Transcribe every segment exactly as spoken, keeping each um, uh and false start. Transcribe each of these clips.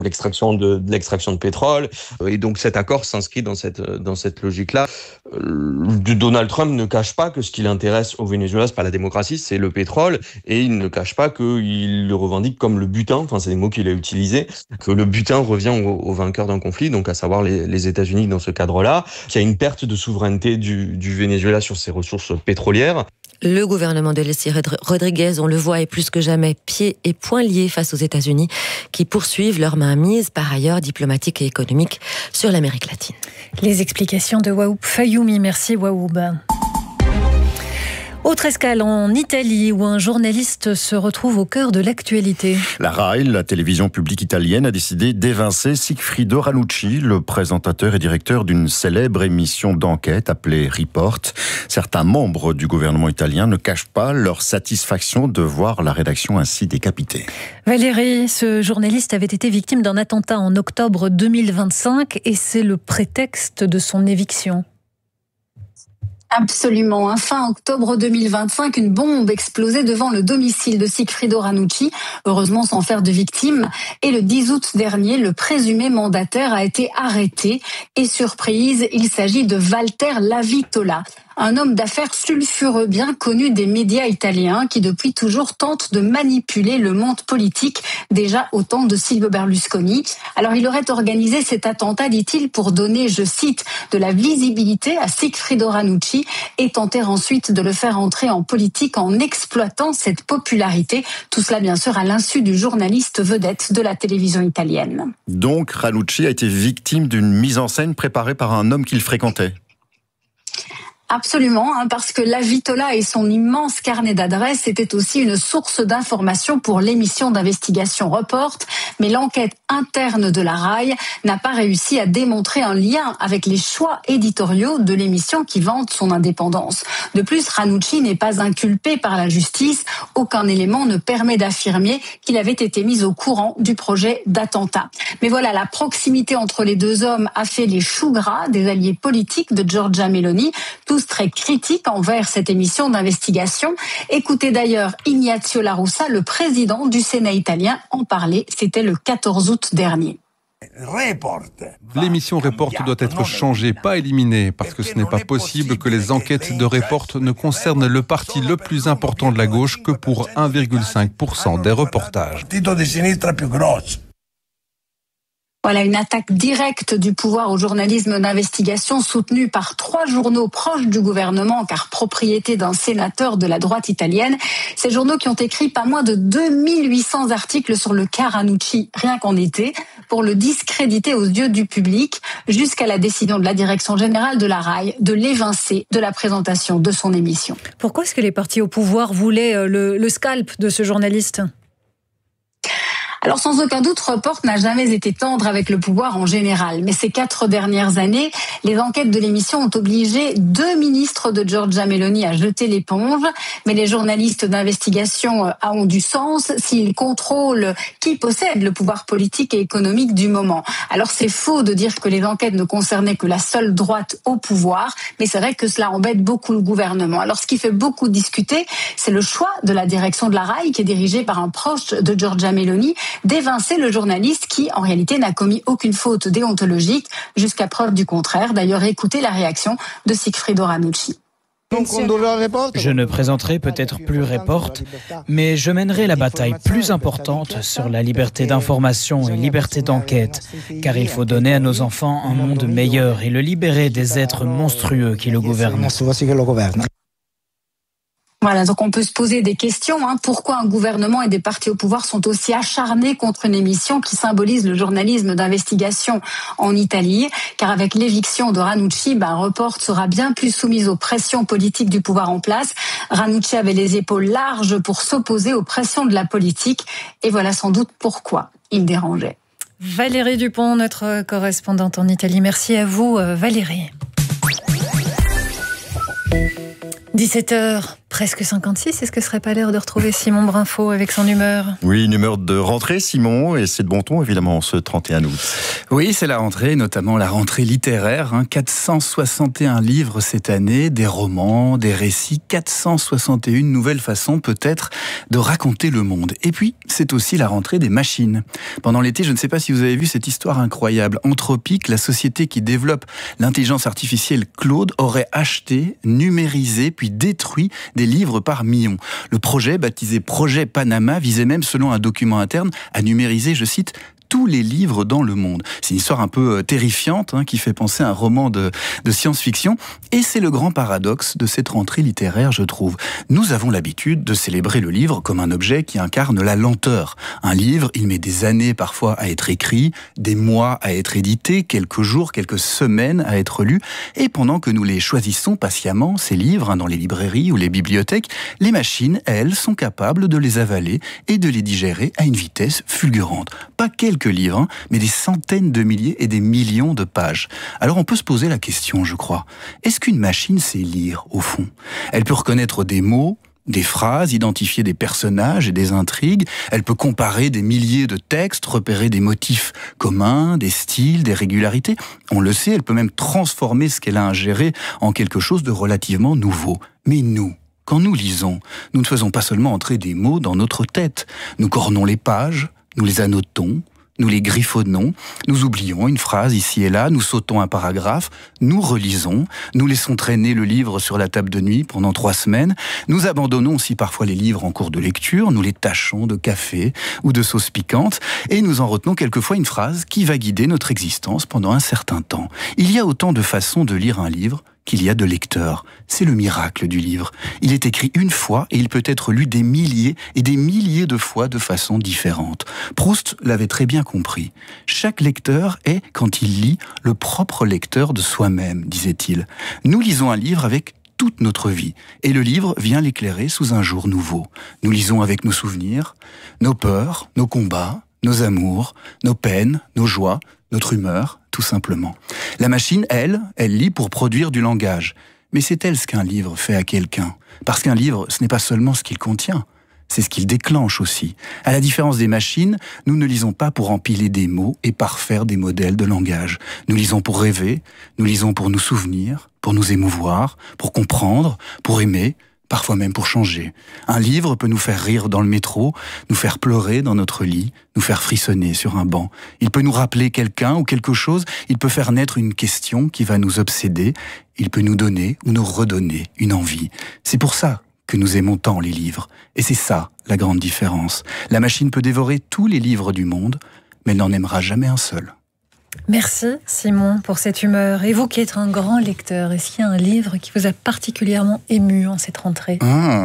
l'extraction de, de l'extraction de pétrole. Et donc cet accord s'inscrit dans cette dans cette logique-là. Donald Trump ne cache pas que ce qui l'intéresse au Venezuela, c'est pas la démocratie, c'est le pétrole, et il ne cache pas qu'il le revendique comme le butin. Enfin, c'est des mots qu'il a utilisés, que le butin revient au, au vainqueur d'un conflit, donc à savoir les, les États-Unis dans ce cadre-là, qu'il y a une perte de souveraineté du, du Venezuela sur ses ressources pétrolières. Le gouvernement de Delcy Rodriguez, on le voit, est plus que jamais pieds et poings liés face aux États-Unis, qui poursuivent leur mainmise, par ailleurs diplomatique et économique, sur l'Amérique latine. Les explications de Waoub Fayoumi. Merci Waoub. Autre escale en Italie, où un journaliste se retrouve au cœur de l'actualité. La RAI, la télévision publique italienne, a décidé d'évincer Sigfrido Ranucci, le présentateur et directeur d'une célèbre émission d'enquête appelée Report. Certains membres du gouvernement italien ne cachent pas leur satisfaction de voir la rédaction ainsi décapitée. Valérie, ce journaliste avait été victime d'un attentat en octobre deux mille vingt-cinq et c'est le prétexte de son éviction. Absolument. Fin octobre deux mille vingt-cinq, une bombe explosait devant le domicile de Sigfrido Ranucci, heureusement sans faire de victimes. Et le dix août dernier, le présumé mandataire a été arrêté. Et surprise, il s'agit de Walter Lavitola, un homme d'affaires sulfureux bien connu des médias italiens qui depuis toujours tente de manipuler le monde politique, déjà au temps de Silvio Berlusconi. Alors il aurait organisé cet attentat, dit-il, pour donner, je cite, de la visibilité à Sigfrido Ranucci et tenter ensuite de le faire entrer en politique en exploitant cette popularité. Tout cela bien sûr à l'insu du journaliste vedette de la télévision italienne. Donc Ranucci a été victime d'une mise en scène préparée par un homme qu'il fréquentait. Absolument, hein, parce que Lavitola et son immense carnet d'adresses étaient aussi une source d'information pour l'émission d'investigation Report, mais l'enquête interne de la RAI n'a pas réussi à démontrer un lien avec les choix éditoriaux de l'émission qui vante son indépendance. De plus, Ranucci n'est pas inculpé par la justice, aucun élément ne permet d'affirmer qu'il avait été mis au courant du projet d'attentat. Mais voilà, la proximité entre les deux hommes a fait les choux gras des alliés politiques de Giorgia Meloni, tous très critiques envers cette émission d'investigation. Écoutez d'ailleurs Ignazio La Russa, le président du Sénat italien, en parler. C'était le quatorze août dernier. L'émission Report doit être changée, pas éliminée, parce que ce n'est pas possible que les enquêtes de Report ne concernent le parti le plus important de la gauche que pour un virgule cinq pour cent des reportages. Voilà une attaque directe du pouvoir au journalisme d'investigation soutenue par trois journaux proches du gouvernement car propriété d'un sénateur de la droite italienne. Ces journaux qui ont écrit pas moins de deux mille huit cents articles sur le cas Ranucci, rien qu'en été, pour le discréditer aux yeux du public, jusqu'à la décision de la direction générale de la RAI de l'évincer de la présentation de son émission. Pourquoi est-ce que les partis au pouvoir voulaient le, le scalp de ce journaliste ? Alors sans aucun doute, Report n'a jamais été tendre avec le pouvoir en général. Mais ces quatre dernières années, les enquêtes de l'émission ont obligé deux ministres de Giorgia Meloni à jeter l'éponge. Mais les journalistes d'investigation ont du sens s'ils contrôlent qui possède le pouvoir politique et économique du moment. Alors c'est faux de dire que les enquêtes ne concernaient que la seule droite au pouvoir, mais c'est vrai que cela embête beaucoup le gouvernement. Alors ce qui fait beaucoup discuter, c'est le choix de la direction de la RAI, qui est dirigée par un proche de Giorgia Meloni, d'évincer le journaliste qui, en réalité, n'a commis aucune faute déontologique, jusqu'à preuve du contraire. D'ailleurs, écoutez la réaction de Sigfrido Ranucci. Je ne présenterai peut-être plus Report, mais je mènerai la bataille plus importante sur la liberté d'information et liberté d'enquête, car il faut donner à nos enfants un monde meilleur et le libérer des êtres monstrueux qui le gouvernent. Voilà, donc on peut se poser des questions. Hein. Pourquoi un gouvernement et des partis au pouvoir sont aussi acharnés contre une émission qui symbolise le journalisme d'investigation en Italie? Car avec l'éviction de Ranucci, ben, Report sera bien plus soumise aux pressions politiques du pouvoir en place. Ranucci avait les épaules larges pour s'opposer aux pressions de la politique. Et voilà sans doute pourquoi il dérangeait. Valérie Dupont, notre correspondante en Italie. Merci à vous, Valérie. dix-sept heures. Presque cinquante-six, est-ce que ce serait pas l'heure de retrouver Simon Brinfo avec son humeur ? Oui, une humeur de rentrée, Simon, et c'est de bon ton, évidemment, ce trente et un août. Oui, c'est la rentrée, notamment la rentrée littéraire. Hein. quatre cent soixante et un livres cette année, des romans, des récits, quatre cent soixante et une nouvelles façons peut-être de raconter le monde. Et puis, c'est aussi la rentrée des machines. Pendant l'été, je ne sais pas si vous avez vu cette histoire incroyable. Anthropic, la société qui développe l'intelligence artificielle Claude, aurait acheté, numérisé, puis détruit des livres par millions. Le projet, baptisé Projet Panama, visait même, selon un document interne, à numériser, je cite, tous les livres dans le monde. C'est une histoire un peu terrifiante hein, qui fait penser à un roman de, de science-fiction. Et c'est le grand paradoxe de cette rentrée littéraire, je trouve. Nous avons l'habitude de célébrer le livre comme un objet qui incarne la lenteur. Un livre, il met des années parfois à être écrit, des mois à être édité, quelques jours, quelques semaines à être lu. Et pendant que nous les choisissons patiemment, ces livres, hein, dans les librairies ou les bibliothèques, les machines, elles, sont capables de les avaler et de les digérer à une vitesse fulgurante. Pas quelques livres, hein, mais des centaines de milliers et des millions de pages. Alors on peut se poser la question, je crois. Est-ce qu'une machine sait lire, au fond ? Elle peut reconnaître des mots, des phrases, identifier des personnages et des intrigues. Elle peut comparer des milliers de textes, repérer des motifs communs, des styles, des régularités. On le sait, elle peut même transformer ce qu'elle a ingéré en quelque chose de relativement nouveau. Mais nous, quand nous lisons, nous ne faisons pas seulement entrer des mots dans notre tête. Nous cornons les pages, nous les annotons, nous les griffonnons, nous oublions une phrase ici et là, nous sautons un paragraphe, nous relisons, nous laissons traîner le livre sur la table de nuit pendant trois semaines, nous abandonnons aussi parfois les livres en cours de lecture, nous les tachons de café ou de sauce piquante, et nous en retenons quelquefois une phrase qui va guider notre existence pendant un certain temps. Il y a autant de façons de lire un livre qu'il y a de lecteurs. C'est le miracle du livre. Il est écrit une fois et il peut être lu des milliers et des milliers de fois de façon différente. Proust l'avait très bien compris. Chaque lecteur est, quand il lit, le propre lecteur de soi-même, disait-il. Nous lisons un livre avec toute notre vie, et le livre vient l'éclairer sous un jour nouveau. Nous lisons avec nos souvenirs, nos peurs, nos combats, nos amours, nos peines, nos joies, notre humeur, tout simplement. La machine, elle, elle lit pour produire du langage. Mais c'est-elle ce qu'un livre fait à quelqu'un ? Parce qu'un livre, ce n'est pas seulement ce qu'il contient, c'est ce qu'il déclenche aussi. À la différence des machines, nous ne lisons pas pour empiler des mots et parfaire des modèles de langage. Nous lisons pour rêver, nous lisons pour nous souvenir, pour nous émouvoir, pour comprendre, pour aimer, parfois même pour changer. Un livre peut nous faire rire dans le métro, nous faire pleurer dans notre lit, nous faire frissonner sur un banc. Il peut nous rappeler quelqu'un ou quelque chose, il peut faire naître une question qui va nous obséder, il peut nous donner ou nous redonner une envie. C'est pour ça que nous aimons tant les livres. Et c'est ça, la grande différence. La machine peut dévorer tous les livres du monde, mais elle n'en aimera jamais un seul. Merci Simon pour cette humeur. Et vous qui êtes un grand lecteur, est-ce qu'il y a un livre qui vous a particulièrement ému en cette rentrée ? Ah,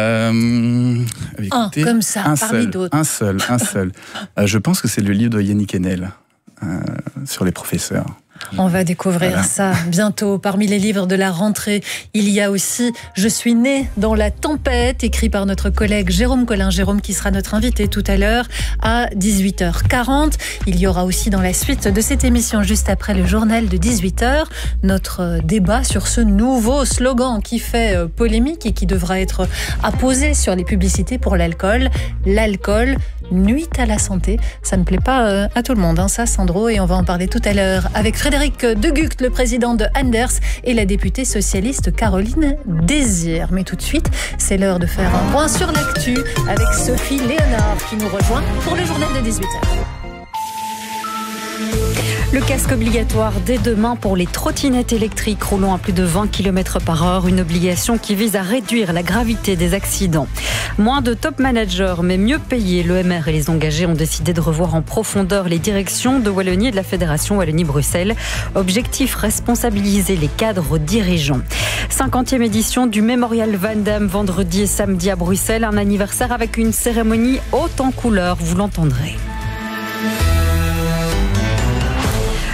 euh, écoutez, un, comme ça, un parmi seul, d'autres. Un seul, un seul. euh, je pense que c'est le livre de Yannick Enel euh, sur les professeurs. On va découvrir voilà. ça bientôt. Parmi les livres de la rentrée, il y a aussi « Je suis né dans la tempête » écrit par notre collègue Jérôme Collin. Jérôme qui sera notre invité tout à l'heure à dix-huit heures quarante. Il y aura aussi dans la suite de cette émission, juste après le journal de dix-huit heures, notre débat sur ce nouveau slogan qui fait polémique et qui devra être apposé sur les publicités pour l'alcool. L'alcool nuit à la santé. Ça ne plaît pas à tout le monde, hein, ça Sandro, et on va en parler tout à l'heure avec Frédéric De Gucht, le président de Anders, et la députée socialiste Caroline Désir. Mais tout de suite, c'est l'heure de faire un point sur l'actu avec Sophie Léonard qui nous rejoint pour le journal de dix-huit heures. Le casque obligatoire dès demain pour les trottinettes électriques roulant à plus de vingt kilomètres par heure, une obligation qui vise à réduire la gravité des accidents. Moins de top managers, mais mieux payés. L'O M R et les engagés ont décidé de revoir en profondeur les directions de Wallonie et de la Fédération Wallonie-Bruxelles. Objectif, responsabiliser les cadres dirigeants. cinquantième édition du Mémorial Van Damme, vendredi et samedi à Bruxelles. Un anniversaire avec une cérémonie haute en couleurs, vous l'entendrez.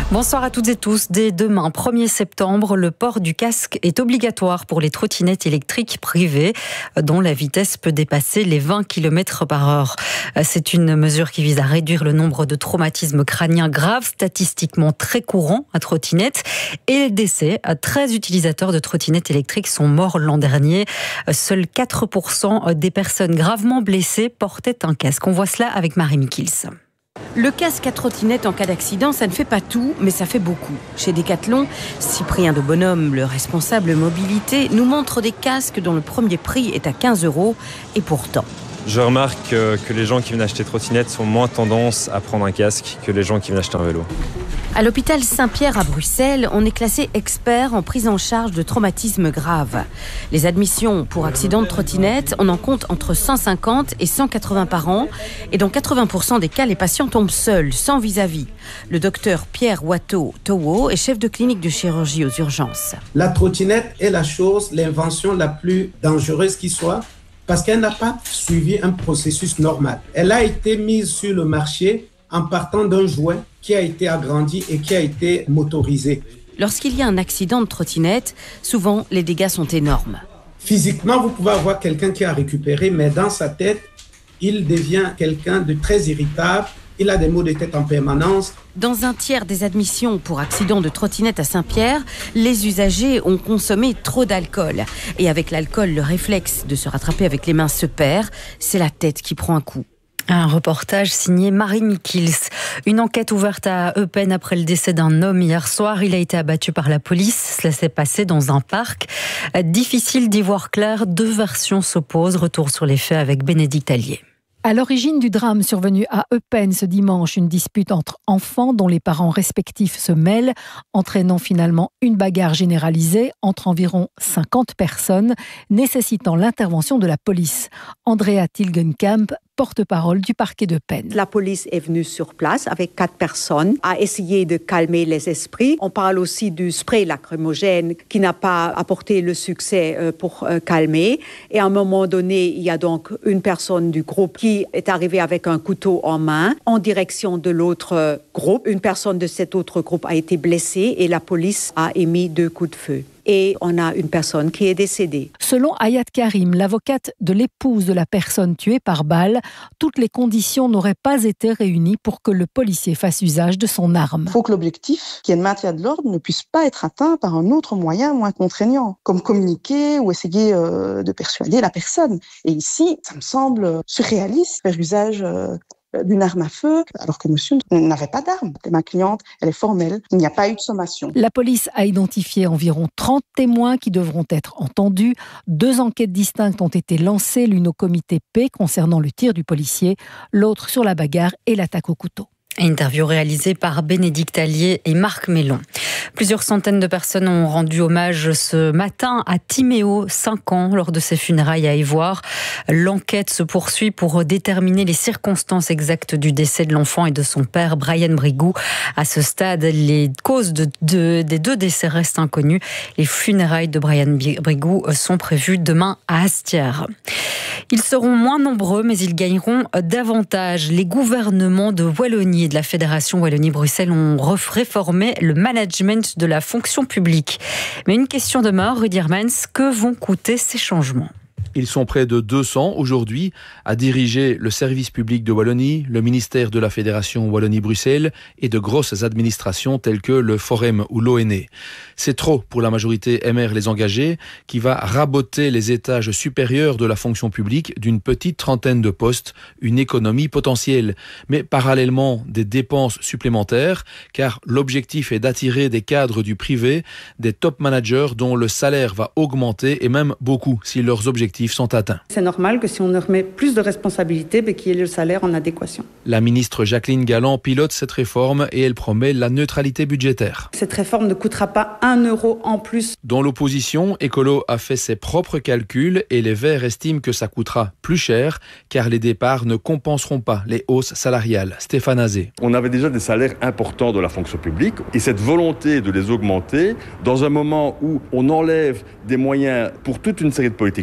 Bonsoir à toutes et tous. Dès demain, premier septembre, le port du casque est obligatoire pour les trottinettes électriques privées dont la vitesse peut dépasser les vingt kilomètres par heure. C'est une mesure qui vise à réduire le nombre de traumatismes crâniens graves, statistiquement très courants à trottinette, et les décès. treize utilisateurs de trottinettes électriques sont morts l'an dernier. Seuls quatre pour cent des personnes gravement blessées portaient un casque. On voit cela avec Marie Mikils. Le casque à trottinette en cas d'accident, ça ne fait pas tout, mais ça fait beaucoup. Chez Decathlon, Cyprien de Bonhomme, le responsable mobilité, nous montre des casques dont le premier prix est à quinze euros. Et pourtant... Je remarque que les gens qui viennent acheter trottinette sont moins tendance à prendre un casque que les gens qui viennent acheter un vélo. À l'hôpital Saint-Pierre à Bruxelles, on est classé expert en prise en charge de traumatismes graves. Les admissions pour accidents de trottinette, on en compte entre cent cinquante et cent quatre-vingts par an. Et dans quatre-vingts pour cent des cas, les patients tombent seuls, sans vis-à-vis. Le docteur Pierre Watteau-Towo est chef de clinique de chirurgie aux urgences. La trottinette est la chose, l'invention la plus dangereuse qui soit, parce qu'elle n'a pas suivi un processus normal. Elle a été mise sur le marché en partant d'un jouet qui a été agrandi et qui a été motorisé. Lorsqu'il y a un accident de trottinette, souvent les dégâts sont énormes. Physiquement, vous pouvez avoir quelqu'un qui a récupéré, mais dans sa tête, il devient quelqu'un de très irritable. Il a des maux de tête en permanence. Dans un tiers des admissions pour accident de trottinette à Saint-Pierre, les usagers ont consommé trop d'alcool. Et avec l'alcool, le réflexe de se rattraper avec les mains se perd. C'est la tête qui prend un coup. Un reportage signé Marie Mikils. Une enquête ouverte à Eupen après le décès d'un homme hier soir. Il a été abattu par la police. Cela s'est passé dans un parc. Difficile d'y voir clair. Deux versions s'opposent. Retour sur les faits avec Bénédicte Allier. À l'origine du drame survenu à Eupen ce dimanche, une dispute entre enfants dont les parents respectifs se mêlent, entraînant finalement une bagarre généralisée entre environ cinquante personnes, nécessitant l'intervention de la police. Andrea Tilgenkamp, porte-parole du parquet d'Eupen. La police est venue sur place avec quatre personnes, a essayé de calmer les esprits. On parle aussi du spray lacrymogène qui n'a pas apporté le succès pour calmer. Et à un moment donné, il y a donc une personne du groupe qui est arrivée avec un couteau en main en direction de l'autre groupe. Une personne de cet autre groupe a été blessée et la police a émis deux coups de feu. Et on a une personne qui est décédée. Selon Ayat Karim, l'avocate de l'épouse de la personne tuée par balle, toutes les conditions n'auraient pas été réunies pour que le policier fasse usage de son arme. Il faut que l'objectif, qui est le maintien de l'ordre, ne puisse pas être atteint par un autre moyen moins contraignant, comme communiquer ou essayer euh, de persuader la personne. Et ici, ça me semble surréaliste, faire usage euh, d'une arme à feu, alors que monsieur n'avait pas d'arme. Ma cliente, elle est formelle, il n'y a pas eu de sommation. La police a identifié environ trente témoins qui devront être entendus. Deux enquêtes distinctes ont été lancées, l'une au comité P concernant le tir du policier, l'autre sur la bagarre et l'attaque au couteau. Interview réalisée par Bénédicte Allier et Marc Mélon. Plusieurs centaines de personnes ont rendu hommage ce matin à Timéo, cinq ans, lors de ses funérailles à Évoire. L'enquête se poursuit pour déterminer les circonstances exactes du décès de l'enfant et de son père, Brian Brigou. À ce stade, les causes de, de, des deux décès restent inconnues. Les funérailles de Brian Brigou sont prévues demain à Astières. Ils seront moins nombreux, mais ils gagneront davantage. Les gouvernements de Wallonie et de la Fédération Wallonie-Bruxelles ont réformé le management de la fonction publique. Mais une question demeure, Rudy Hermans, que vont coûter ces changements ? Ils sont près de deux cents aujourd'hui à diriger le service public de Wallonie, le ministère de la Fédération Wallonie-Bruxelles et de grosses administrations telles que le Forum ou l'O N E. C'est trop pour la majorité M R Les Engagés qui va raboter les étages supérieurs de la fonction publique d'une petite trentaine de postes, une économie potentielle. Mais parallèlement des dépenses supplémentaires car l'objectif est d'attirer des cadres du privé, des top managers dont le salaire va augmenter et même beaucoup si leurs objectifs sont atteints. C'est normal que si on leur met plus de responsabilités, ben, qu'il y ait le salaire en adéquation. La ministre Jacqueline Galland pilote cette réforme et elle promet la neutralité budgétaire. Cette réforme ne coûtera pas un euro en plus. Dans l'opposition, Écolo a fait ses propres calculs et les Verts estiment que ça coûtera plus cher car les départs ne compenseront pas les hausses salariales. Stéphane Azé. On avait déjà des salaires importants de la fonction publique et cette volonté de les augmenter dans un moment où on enlève des moyens pour toute une série de politiques publiques,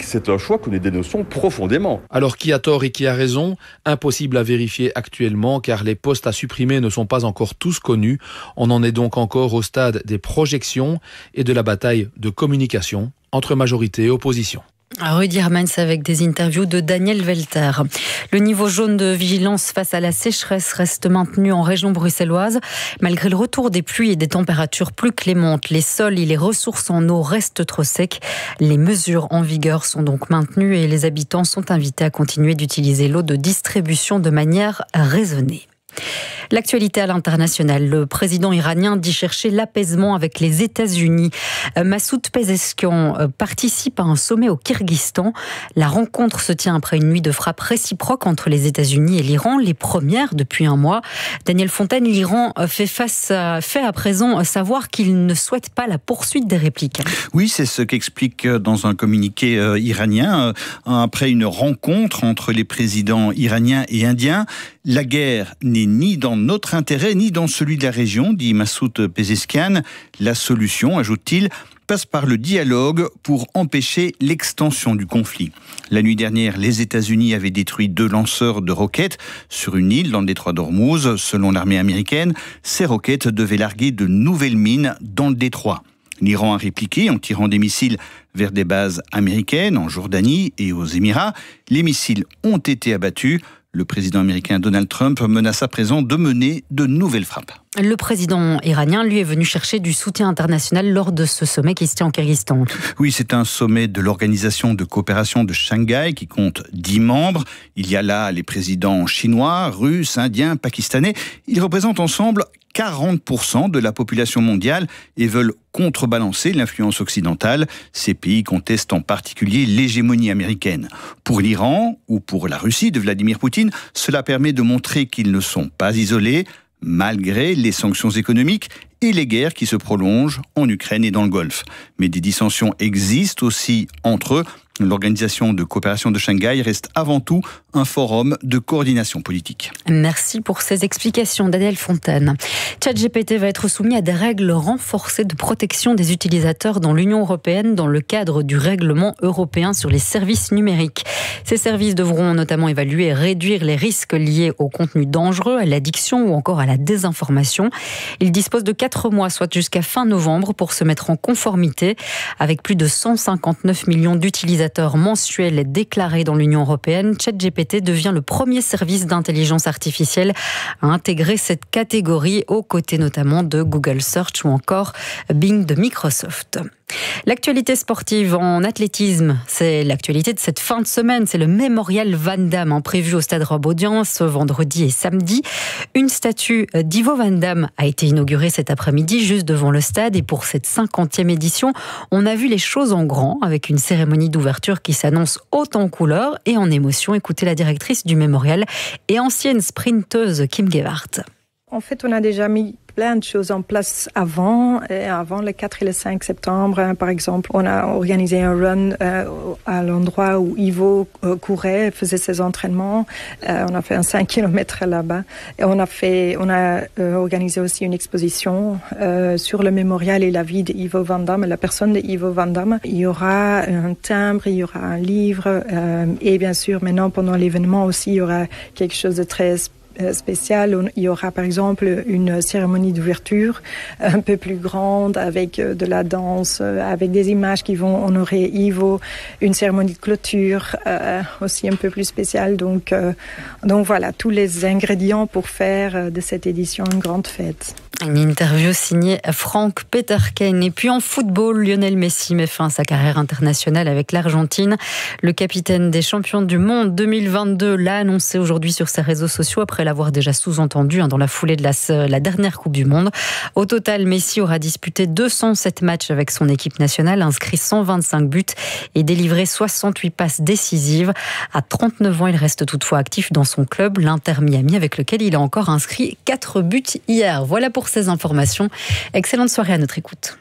politique, c'est un choix que nous dénonçons profondément. Alors qui a tort et qui a raison? Impossible à vérifier actuellement car les postes à supprimer ne sont pas encore tous connus. On en est donc encore au stade des projections et de la bataille de communication entre majorité et opposition. Rudy Hermans avec des interviews de Daniel Welter. Le niveau jaune de vigilance face à la sécheresse reste maintenu en région bruxelloise. Malgré le retour des pluies et des températures plus clémentes, les sols et les ressources en eau restent trop secs. Les mesures en vigueur sont donc maintenues et les habitants sont invités à continuer d'utiliser l'eau de distribution de manière raisonnée. L'actualité à l'international. Le président iranien dit chercher l'apaisement avec les États-Unis. Massoud Pezeshkian participe à un sommet au Kyrgyzstan. La rencontre se tient après une nuit de frappes réciproques entre les États-Unis et l'Iran, les premières depuis un mois. Daniel Fontaine, l'Iran fait face à, fait à présent savoir qu'il ne souhaite pas la poursuite des répliques. Oui, c'est ce qu'explique dans un communiqué euh, iranien euh, après une rencontre entre les présidents iraniens et indiens. La guerre n'est ni dans notre intérêt ni dans celui de la région, dit Massoud Pezeshkian. La solution, ajoute-t-il, passe par le dialogue pour empêcher l'extension du conflit. La nuit dernière, les États-Unis avaient détruit deux lanceurs de roquettes sur une île dans le détroit d'Ormuz. Selon l'armée américaine, ces roquettes devaient larguer de nouvelles mines dans le détroit. L'Iran a répliqué en tirant des missiles vers des bases américaines en Jordanie et aux Émirats. Les missiles ont été abattus. Le président américain Donald Trump menace à présent de mener de nouvelles frappes. Le président iranien, lui, est venu chercher du soutien international lors de ce sommet qui se tient en Kyrgyzstan. Oui, c'est un sommet de l'Organisation de coopération de Shanghai qui compte dix membres. Il y a là les présidents chinois, russes, indiens, pakistanais. Ils représentent ensemble quarante pour cent de la population mondiale et veulent contrebalancer l'influence occidentale. Ces pays contestent en particulier l'hégémonie américaine. Pour l'Iran ou pour la Russie de Vladimir Poutine, cela permet de montrer qu'ils ne sont pas isolés, malgré les sanctions économiques et les guerres qui se prolongent en Ukraine et dans le Golfe. Mais des dissensions existent aussi entre eux. L'Organisation de coopération de Shanghai reste avant tout un forum de coordination politique. Merci pour ces explications, Daniel Fontaine. ChatGPT va être soumis à des règles renforcées de protection des utilisateurs dans l'Union européenne dans le cadre du règlement européen sur les services numériques. Ces services devront notamment évaluer et réduire les risques liés aux contenus dangereux, à l'addiction ou encore à la désinformation. Ils disposent de quatre mois, soit jusqu'à fin novembre, pour se mettre en conformité avec plus de cent cinquante-neuf millions d'utilisateurs mensuels déclarés dans l'Union européenne. ChatGPT devient le premier service d'intelligence artificielle à intégrer cette catégorie, aux côtés notamment de Google Search ou encore Bing de Microsoft. L'actualité sportive en athlétisme, c'est l'actualité de cette fin de semaine. C'est le mémorial Van Damme, prévu au stade Rob-Audience ce vendredi et samedi. Une statue d'Ivo Van Damme a été inaugurée cet après-midi juste devant le stade. Et pour cette cinquantième édition, on a vu les choses en grand avec une cérémonie d'ouverture qui s'annonce haut en couleurs et en émotion. Écoutez la directrice du mémorial et ancienne sprinteuse Kim Gewart. En fait, on a déjà mis plein de choses en place avant, avant le quatre et le cinq septembre. Par exemple, on a organisé un run euh, à l'endroit où Ivo euh, courait, faisait ses entraînements. Euh, on a fait un cinq kilomètres là-bas. Et on a fait, on a euh, organisé aussi une exposition euh, sur le mémorial et la vie d'Ivo Van Damme, la personne d'Ivo Van Damme. Il y aura un timbre, il y aura un livre, euh, et bien sûr, maintenant pendant l'événement aussi, il y aura quelque chose de très spécial. Il y aura par exemple une cérémonie d'ouverture un peu plus grande avec de la danse, avec des images qui vont honorer Ivo, une cérémonie de clôture euh, aussi un peu plus spéciale. Donc, euh, donc voilà, tous les ingrédients pour faire de cette édition une grande fête. Une interview signée Frank Peterken. Et puis en football, Lionel Messi met fin à sa carrière internationale avec l'Argentine. Le capitaine des champions du monde deux mille vingt-deux l'a annoncé aujourd'hui sur ses réseaux sociaux après l'avoir déjà sous-entendu dans la foulée de la, la dernière Coupe du Monde. Au total, Messi aura disputé deux cent sept matchs avec son équipe nationale, inscrit cent vingt-cinq buts et délivré soixante-huit passes décisives. À trente-neuf ans, il reste toutefois actif dans son club, l'Inter Miami, avec lequel il a encore inscrit quatre buts hier. Voilà pour ces informations. Excellente soirée à notre écoute.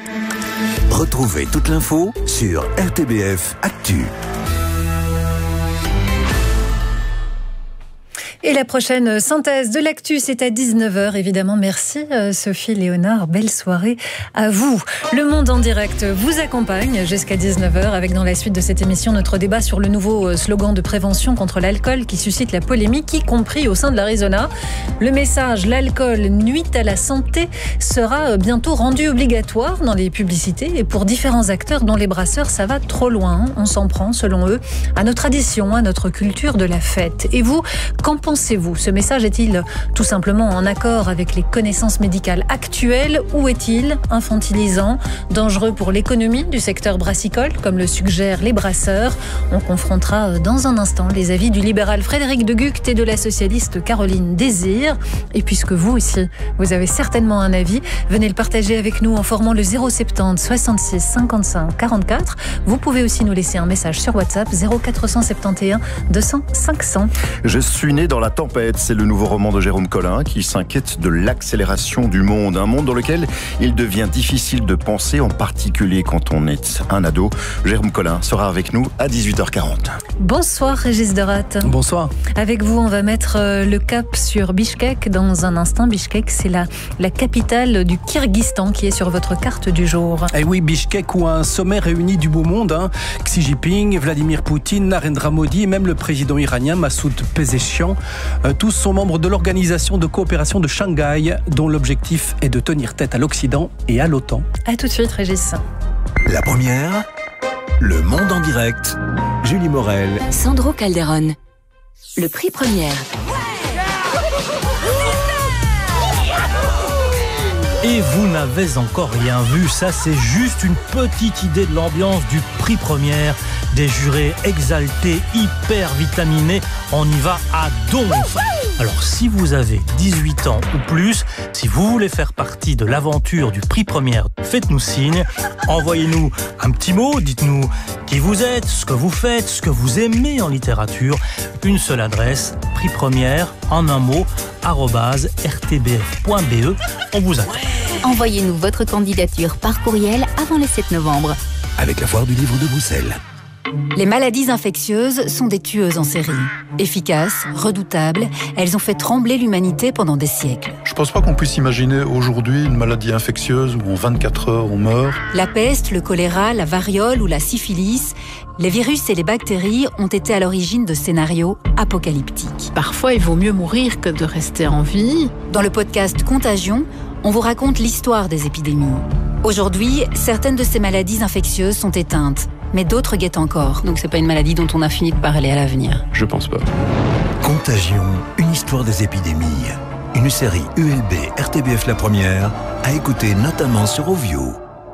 Retrouvez toute l'info sur R T B F Actu. Et la prochaine synthèse de l'actu, c'est à dix-neuf heures, évidemment. Merci Sophie Léonard, belle soirée à vous. Le Monde en direct vous accompagne jusqu'à dix-neuf heures avec dans la suite de cette émission notre débat sur le nouveau slogan de prévention contre l'alcool qui suscite la polémique, y compris au sein de l'Arizona. Le message « L'alcool nuit à la santé » sera bientôt rendu obligatoire dans les publicités et pour différents acteurs dont les brasseurs, ça va trop loin. On s'en prend, selon eux, à nos traditions, à notre culture de la fête. Et vous, qu'en pensez-vous ? Ce message est-il tout simplement en accord avec les connaissances médicales actuelles ou est-il infantilisant, dangereux pour l'économie du secteur brassicole, comme le suggèrent les brasseurs ? On confrontera dans un instant les avis du libéral Frédéric de Gucht et de la socialiste Caroline Désir. Et puisque vous aussi, vous avez certainement un avis, venez le partager avec nous en formant le zéro soixante-dix soixante-six cinquante-cinq quarante-quatre. Vous pouvez aussi nous laisser un message sur WhatsApp zéro quatre cent soixante et onze deux cents cinq cents. Je suis né dans la tempête, c'est le nouveau roman de Jérôme Collin qui s'inquiète de l'accélération du monde. Un monde dans lequel il devient difficile de penser, en particulier quand on est un ado. Jérôme Collin sera avec nous à dix-huit heures quarante. Bonsoir Régis Derat. Bonsoir. Avec vous, on va mettre le cap sur Bichkek dans un instant. Bichkek, c'est la, la capitale du Kyrgyzstan qui est sur votre carte du jour. Eh oui, Bichkek où un sommet réunit du beau monde. Hein. Xi Jinping, Vladimir Poutine, Narendra Modi et même le président iranien Massoud Pezeshkian. Euh, tous sont membres de l'organisation de coopération de Shanghai dont l'objectif est de tenir tête à l'Occident et à l'OTAN. A tout de suite Régis. La première, le monde en direct. Julie Morel. Sandro Calderon. Le prix Première. Et vous n'avez encore rien vu, ça c'est juste une petite idée de l'ambiance du prix Première. Des jurés exaltés, hyper vitaminés, on y va à donf. Alors si vous avez dix-huit ans ou plus, si vous voulez faire partie de l'aventure du prix Première, faites-nous signe, envoyez-nous un petit mot, dites-nous qui vous êtes, ce que vous faites, ce que vous aimez en littérature. Une seule adresse, prix Première, en un mot, arobase r t b f point b e. On vous attend. Envoyez-nous votre candidature par courriel avant le sept novembre. Avec la foire du livre de Bruxelles. Les maladies infectieuses sont des tueuses en série. Efficaces, redoutables, elles ont fait trembler l'humanité pendant des siècles. Je pense pas qu'on puisse imaginer aujourd'hui une maladie infectieuse où en vingt-quatre heures on meurt. La peste, le choléra, la variole ou la syphilis, les virus et les bactéries ont été à l'origine de scénarios apocalyptiques. Parfois, il vaut mieux mourir que de rester en vie. Dans le podcast Contagion, on vous raconte l'histoire des épidémies. Aujourd'hui, certaines de ces maladies infectieuses sont éteintes, mais d'autres guettent encore. Donc c'est pas une maladie dont on a fini de parler à l'avenir. Je pense pas. Contagion, une histoire des épidémies. Une série U L B R T B F La Première, à écouter notamment sur Ovio.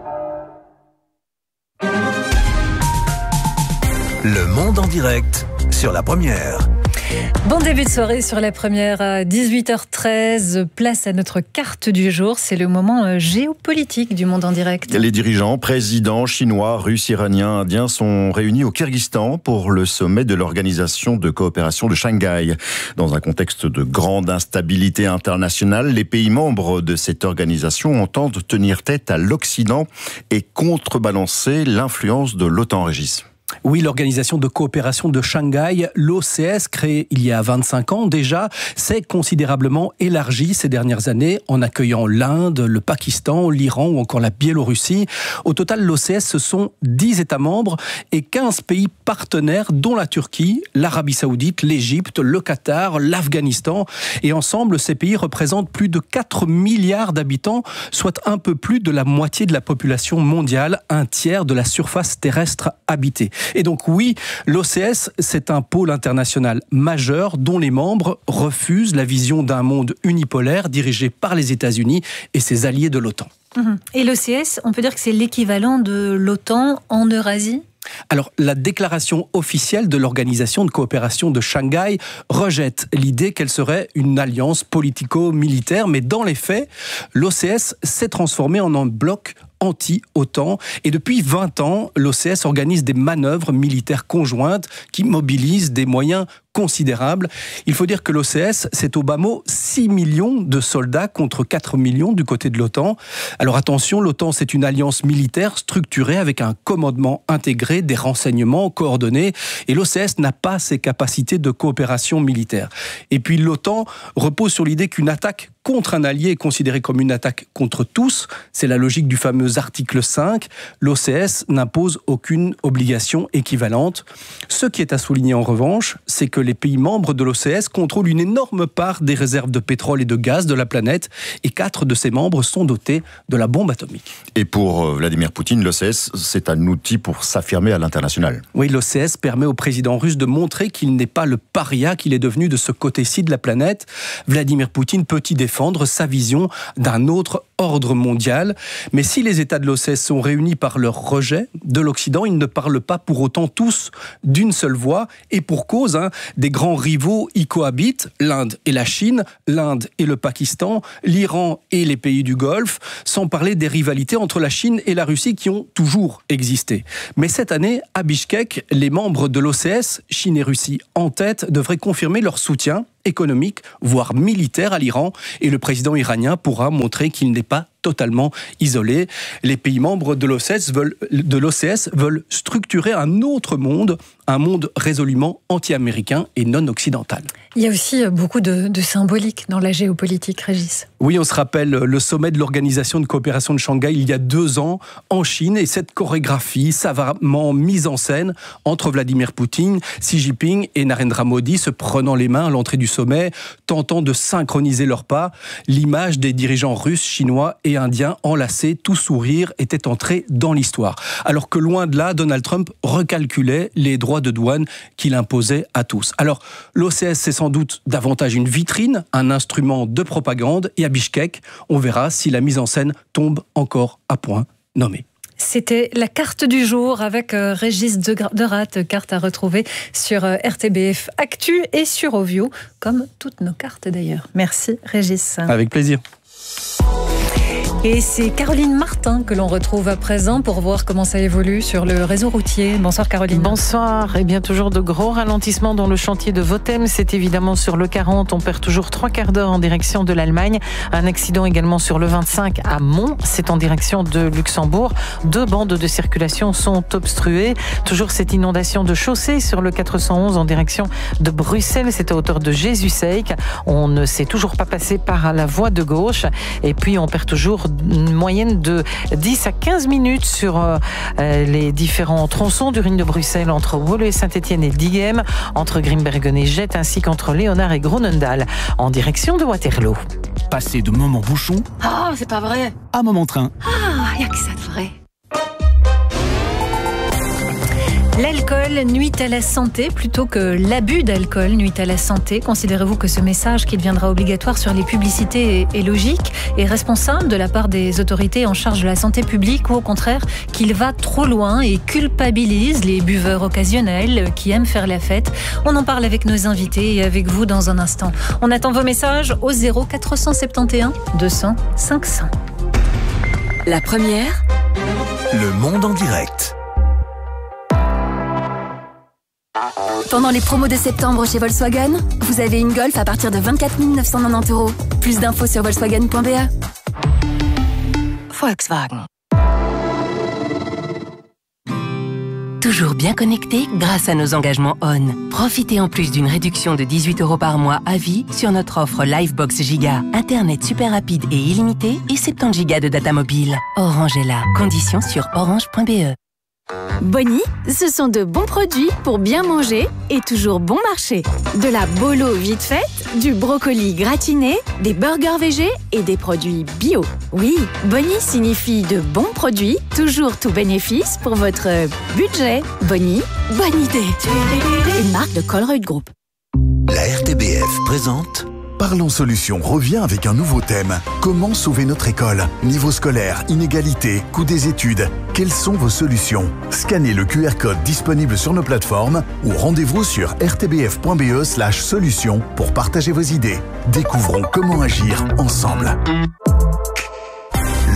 Le monde en direct sur La Première. Bon début de soirée sur La Première à dix-huit heures treize. Place à notre carte du jour. C'est le moment géopolitique du monde en direct. Les dirigeants, présidents chinois, russes, iraniens, indiens sont réunis au Kyrgyzstan pour le sommet de l'organisation de coopération de Shanghai. Dans un contexte de grande instabilité internationale, les pays membres de cette organisation entendent tenir tête à l'Occident et contrebalancer l'influence de l'OTAN, Régis. Oui, l'organisation de coopération de Shanghai, l'O C S, créée il y a vingt-cinq ans déjà, s'est considérablement élargie ces dernières années en accueillant l'Inde, le Pakistan, l'Iran ou encore la Biélorussie. Au total, l'O C S, ce sont dix États membres et quinze pays partenaires, dont la Turquie, l'Arabie Saoudite, l'Égypte, le Qatar, l'Afghanistan. Et ensemble, ces pays représentent plus de quatre milliards d'habitants, soit un peu plus de la moitié de la population mondiale, un tiers de la surface terrestre habitée. Et donc oui, l'O C S, c'est un pôle international majeur dont les membres refusent la vision d'un monde unipolaire dirigé par les États-Unis et ses alliés de l'OTAN. Et l'O C S, on peut dire que c'est l'équivalent de l'OTAN en Eurasie ? Alors, la déclaration officielle de l'Organisation de coopération de Shanghai rejette l'idée qu'elle serait une alliance politico-militaire, mais dans les faits, l'O C S s'est transformé en un bloc anti-OTAN. Et depuis vingt ans, l'O C S organise des manœuvres militaires conjointes qui mobilisent des moyens considérable. Il faut dire que l'O C S, c'est au bas mot six millions de soldats contre quatre millions du côté de l'OTAN. Alors attention, l'OTAN, c'est une alliance militaire structurée avec un commandement intégré, des renseignements coordonnés, et l'O C S n'a pas ces capacités de coopération militaire. Et puis l'OTAN repose sur l'idée qu'une attaque contre un allié est considérée comme une attaque contre tous. C'est la logique du fameux article cinq. L'O C S n'impose aucune obligation équivalente. Ce qui est à souligner en revanche, c'est que les pays membres de l'O C S contrôlent une énorme part des réserves de pétrole et de gaz de la planète, et quatre de ses membres sont dotés de la bombe atomique. Et pour Vladimir Poutine, l'O C S, c'est un outil pour s'affirmer à l'international. Oui, l'O C S permet au président russe de montrer qu'il n'est pas le paria qu'il est devenu de ce côté-ci de la planète. Vladimir Poutine peut y défendre sa vision d'un autre ordre mondial. Mais si les États de l'O C S sont réunis par leur rejet de l'Occident, ils ne parlent pas pour autant tous d'une seule voix, et pour cause, hein, des grands rivaux y cohabitent, l'Inde et la Chine, l'Inde et le Pakistan, l'Iran et les pays du Golfe, sans parler des rivalités entre la Chine et la Russie qui ont toujours existé. Mais cette année, à Bichkek, les membres de l'O C S, Chine et Russie en tête, devraient confirmer leur soutien économique, voire militaire à l'Iran, et le président iranien pourra montrer qu'il n'est pas totalement isolé. Les pays membres de l'O C S veulent, de l'O C S veulent structurer un autre monde, un monde résolument anti-américain et non occidental. Il y a aussi beaucoup de, de symbolique dans la géopolitique, Régis. Oui, on se rappelle le sommet de l'Organisation de coopération de Shanghai il y a deux ans en Chine, et cette chorégraphie savamment mise en scène entre Vladimir Poutine, Xi Jinping et Narendra Modi se prenant les mains à l'entrée du sommet, tentant de synchroniser leurs pas. L'image des dirigeants russes, chinois et indiens enlacés, tout sourire, était entrée dans l'histoire. Alors que loin de là, Donald Trump recalculait les droits de douane qu'il imposait à tous. Alors, l'O C S, c'est sans doute davantage une vitrine, un instrument de propagande, et à Bichkek, on verra si la mise en scène tombe encore à point nommé. C'était la carte du jour avec euh, Régis Deratte, carte à retrouver sur euh, R T B F Actu et sur Ovio, comme toutes nos cartes d'ailleurs. Merci Régis. Avec plaisir. Et c'est Caroline Martin que l'on retrouve à présent pour voir comment ça évolue sur le réseau routier. Bonsoir Caroline. Bonsoir. Et bien toujours de gros ralentissements dans le chantier de Votem. C'est évidemment sur le quarante. On perd toujours trois quarts d'heure en direction de l'Allemagne. Un accident également sur le vingt-cinq à Mons. C'est en direction de Luxembourg. Deux bandes de circulation sont obstruées. Toujours cette inondation de chaussée sur le quatre cent onze en direction de Bruxelles. C'est à hauteur de Jésus-Seick. On ne s'est toujours pas passé par la voie de gauche. Et puis on perd toujours une moyenne de dix à quinze minutes sur euh, les différents tronçons du Ring de Bruxelles entre Woluwe et Saint-Étienne et Diem, entre Grimbergen et Jette, ainsi qu'entre Léonard et Groenendaal en direction de Waterloo. Passez de moment bouchon Ah, oh, c'est pas vrai. à moment train. Ah, y a que ça de vrai. L'alcool nuit à la santé plutôt que l'abus d'alcool nuit à la santé. Considérez-vous que ce message qui deviendra obligatoire sur les publicités est logique et responsable de la part des autorités en charge de la santé publique, ou au contraire qu'il va trop loin et culpabilise les buveurs occasionnels qui aiment faire la fête? On en parle avec nos invités et avec vous dans un instant. On attend vos messages au zéro quatre cent soixante et onze deux cents cinq cents. La première, Le monde en direct. pendant les promos de septembre chez Volkswagen, vous avez une Golf à partir de vingt-quatre mille neuf cent quatre-vingt-dix euros. Plus d'infos sur volkswagen point b e. Volkswagen. Toujours bien connecté grâce à nos engagements O N. Profitez en plus d'une réduction de dix-huit euros par mois à vie sur notre offre Livebox Giga. Internet super rapide et illimité et soixante-dix gigas de data mobile. Orange est là. Conditions sur orange point b e. Boni, ce sont de bons produits pour bien manger et toujours bon marché. De la bolo vite faite, du brocoli gratiné, des burgers végés et des produits bio. Oui, Boni signifie de bons produits, toujours tout bénéfice pour votre budget. Boni, bonne idée. Une marque de Colruyt Group. La R T B F présente Parlons Solutions revient avec un nouveau thème. Comment sauver notre école? Niveau scolaire, inégalité, coût des études. Quelles sont vos solutions? Scannez le Q R code disponible sur nos plateformes ou rendez-vous sur r t b f point b e slash solutions pour partager vos idées. Découvrons comment agir ensemble.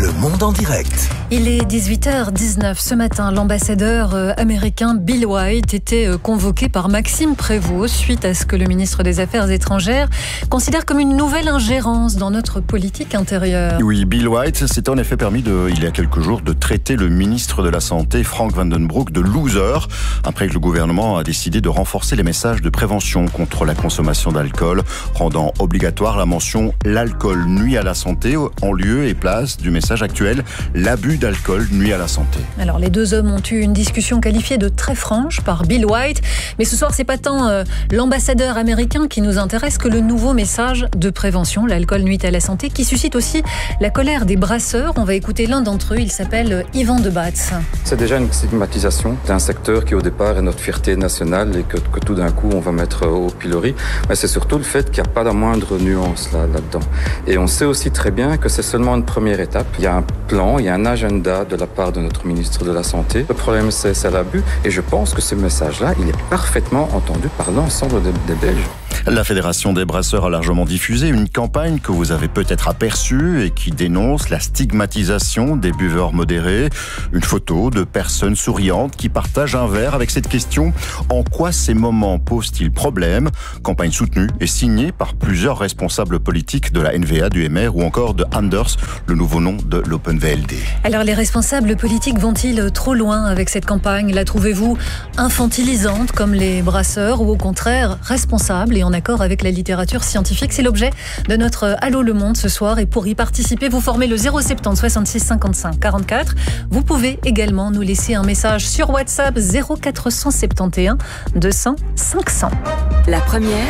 Le Monde en direct. Il est dix-huit heures dix-neuf. Ce matin, l'ambassadeur américain Bill White était convoqué par Maxime Prévost suite à ce que le ministre des Affaires étrangères considère comme une nouvelle ingérence dans notre politique intérieure. Oui, Bill White s'est en effet permis, de, il y a quelques jours, de traiter le ministre de la Santé, Frank Vandenbroek, de loser, après que le gouvernement a décidé de renforcer les messages de prévention contre la consommation d'alcool, rendant obligatoire la mention « l'alcool nuit à la santé » en lieu et place du message actuel « l'abus d'alcool nuit à la santé ». Alors les deux hommes ont eu une discussion qualifiée de très franche par Bill White, mais ce soir c'est pas tant euh, l'ambassadeur américain qui nous intéresse que le nouveau message de prévention, l'alcool nuit à la santé, qui suscite aussi la colère des brasseurs. On va écouter l'un d'entre eux, il s'appelle Yvan Debatz. C'est déjà une stigmatisation d'un secteur qui au départ est notre fierté nationale et que, que tout d'un coup on va mettre au pilori, mais c'est surtout le fait qu'il n'y a pas la moindre nuance là, là-dedans. Et on sait aussi très bien que c'est seulement une première étape. Il y a un plan, il y a un agenda de la part de notre ministre de la Santé. Le problème, c'est, c'est l'abus. Et je pense que ce message-là, il est parfaitement entendu par l'ensemble des, des Belges. La Fédération des brasseurs a largement diffusé une campagne que vous avez peut-être aperçue et qui dénonce la stigmatisation des buveurs modérés. Une photo de personnes souriantes qui partagent un verre avec cette question « En quoi ces moments posent-ils problème ?» Campagne soutenue et signée par plusieurs responsables politiques de la N V A, du M R ou encore de Anders, le nouveau nom de l'Open V L D. Alors les responsables politiques vont-ils trop loin avec cette campagne? La trouvez-vous infantilisante comme les brasseurs ou au contraire responsable et en accord avec la littérature scientifique? C'est l'objet de notre Allô le Monde ce soir et pour y participer, vous formez le zéro sept zéro soixante-six cinquante-cinq quarante-quatre. Vous pouvez également nous laisser un message sur WhatsApp zéro quatre cent soixante et onze deux cents cinq cents. La première.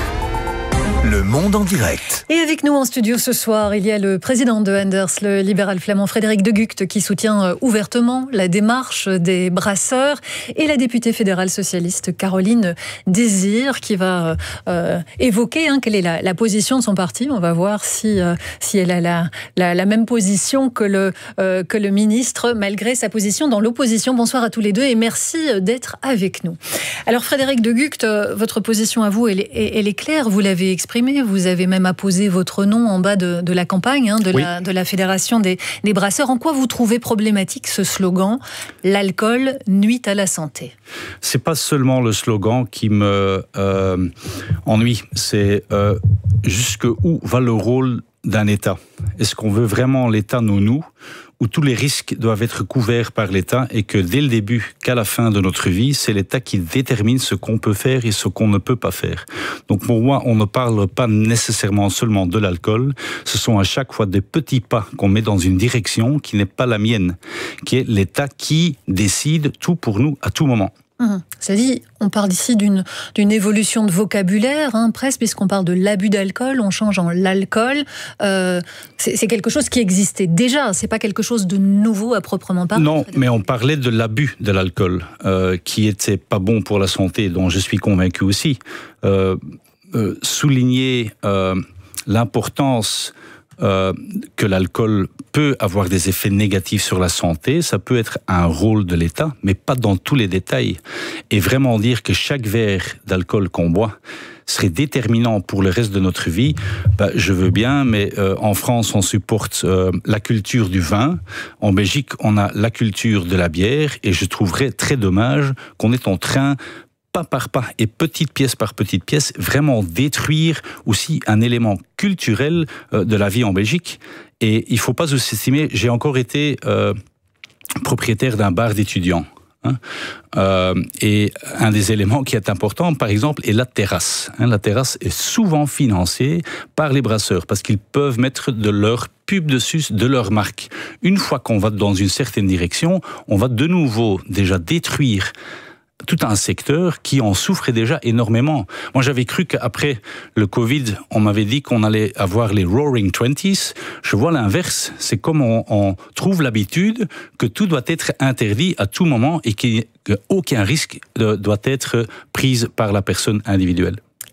Le Monde en direct. Et avec nous en studio ce soir, il y a le président de Anders, le libéral flamand Frédéric De Gucht, qui soutient ouvertement la démarche des brasseurs, et la députée fédérale socialiste Caroline Désir, qui va euh, évoquer hein, quelle est la, la position de son parti. On va voir si, euh, si elle a la, la, la même position que le, euh, que le ministre, malgré sa position dans l'opposition. Bonsoir à tous les deux et merci d'être avec nous. Alors Frédéric De Gucht, votre position à vous, elle, elle est claire, vous l'avez exprimée. Vous avez même apposé votre nom en bas de, de la campagne hein, de, oui. la, de la Fédération des, des brasseurs. En quoi vous trouvez problématique ce slogan « L'alcool nuit à la santé » ? C'est pas seulement le slogan qui me euh, ennuie, c'est euh, jusqu'où va le rôle d'un État. Est-ce qu'on veut vraiment l'État nounou, où tous les risques doivent être couverts par l'État et que dès le début qu'à la fin de notre vie, c'est l'État qui détermine ce qu'on peut faire et ce qu'on ne peut pas faire. Donc pour moi, on ne parle pas nécessairement seulement de l'alcool, ce sont à chaque fois des petits pas qu'on met dans une direction qui n'est pas la mienne, qui est l'État qui décide tout pour nous à tout moment. Mmh. Ça dit, on parle ici d'une, d'une évolution de vocabulaire, hein, presque, puisqu'on parle de l'abus d'alcool, on change en l'alcool. Euh, c'est, c'est quelque chose qui existait déjà, c'est pas quelque chose de nouveau à proprement parler. Non, mais on parlait de l'abus de l'alcool, euh, qui était pas bon pour la santé, dont je suis convaincu aussi. Euh, euh, souligner euh, l'importance Euh, que l'alcool peut avoir des effets négatifs sur la santé, ça peut être un rôle de l'État, mais pas dans tous les détails. Et vraiment dire que chaque verre d'alcool qu'on boit serait déterminant pour le reste de notre vie, bah, je veux bien, mais euh, en France, on supporte euh, la culture du vin. En Belgique, on a la culture de la bière. Et je trouverais très dommage qu'on est en train, pas par pas et petite pièce par petite pièce, vraiment détruire aussi un élément culturel euh, de la vie en Belgique. Et il ne faut pas sous-estimer, j'ai encore été euh, propriétaire d'un bar d'étudiants. Hein. Euh, et un des éléments qui est important, par exemple, est la terrasse. Hein, la terrasse est souvent financée par les brasseurs parce qu'ils peuvent mettre de leur pub dessus, de leur marque. Une fois qu'on va dans une certaine direction, on va de nouveau déjà détruire tout un secteur qui en souffrait déjà énormément. Moi, j'avais cru qu'après le Covid, on m'avait dit qu'on allait avoir les Roaring Twenties. Je vois l'inverse. C'est comme on, on trouve l'habitude que tout doit être interdit à tout moment et qu'aucun risque doit être pris par la personne individuelle.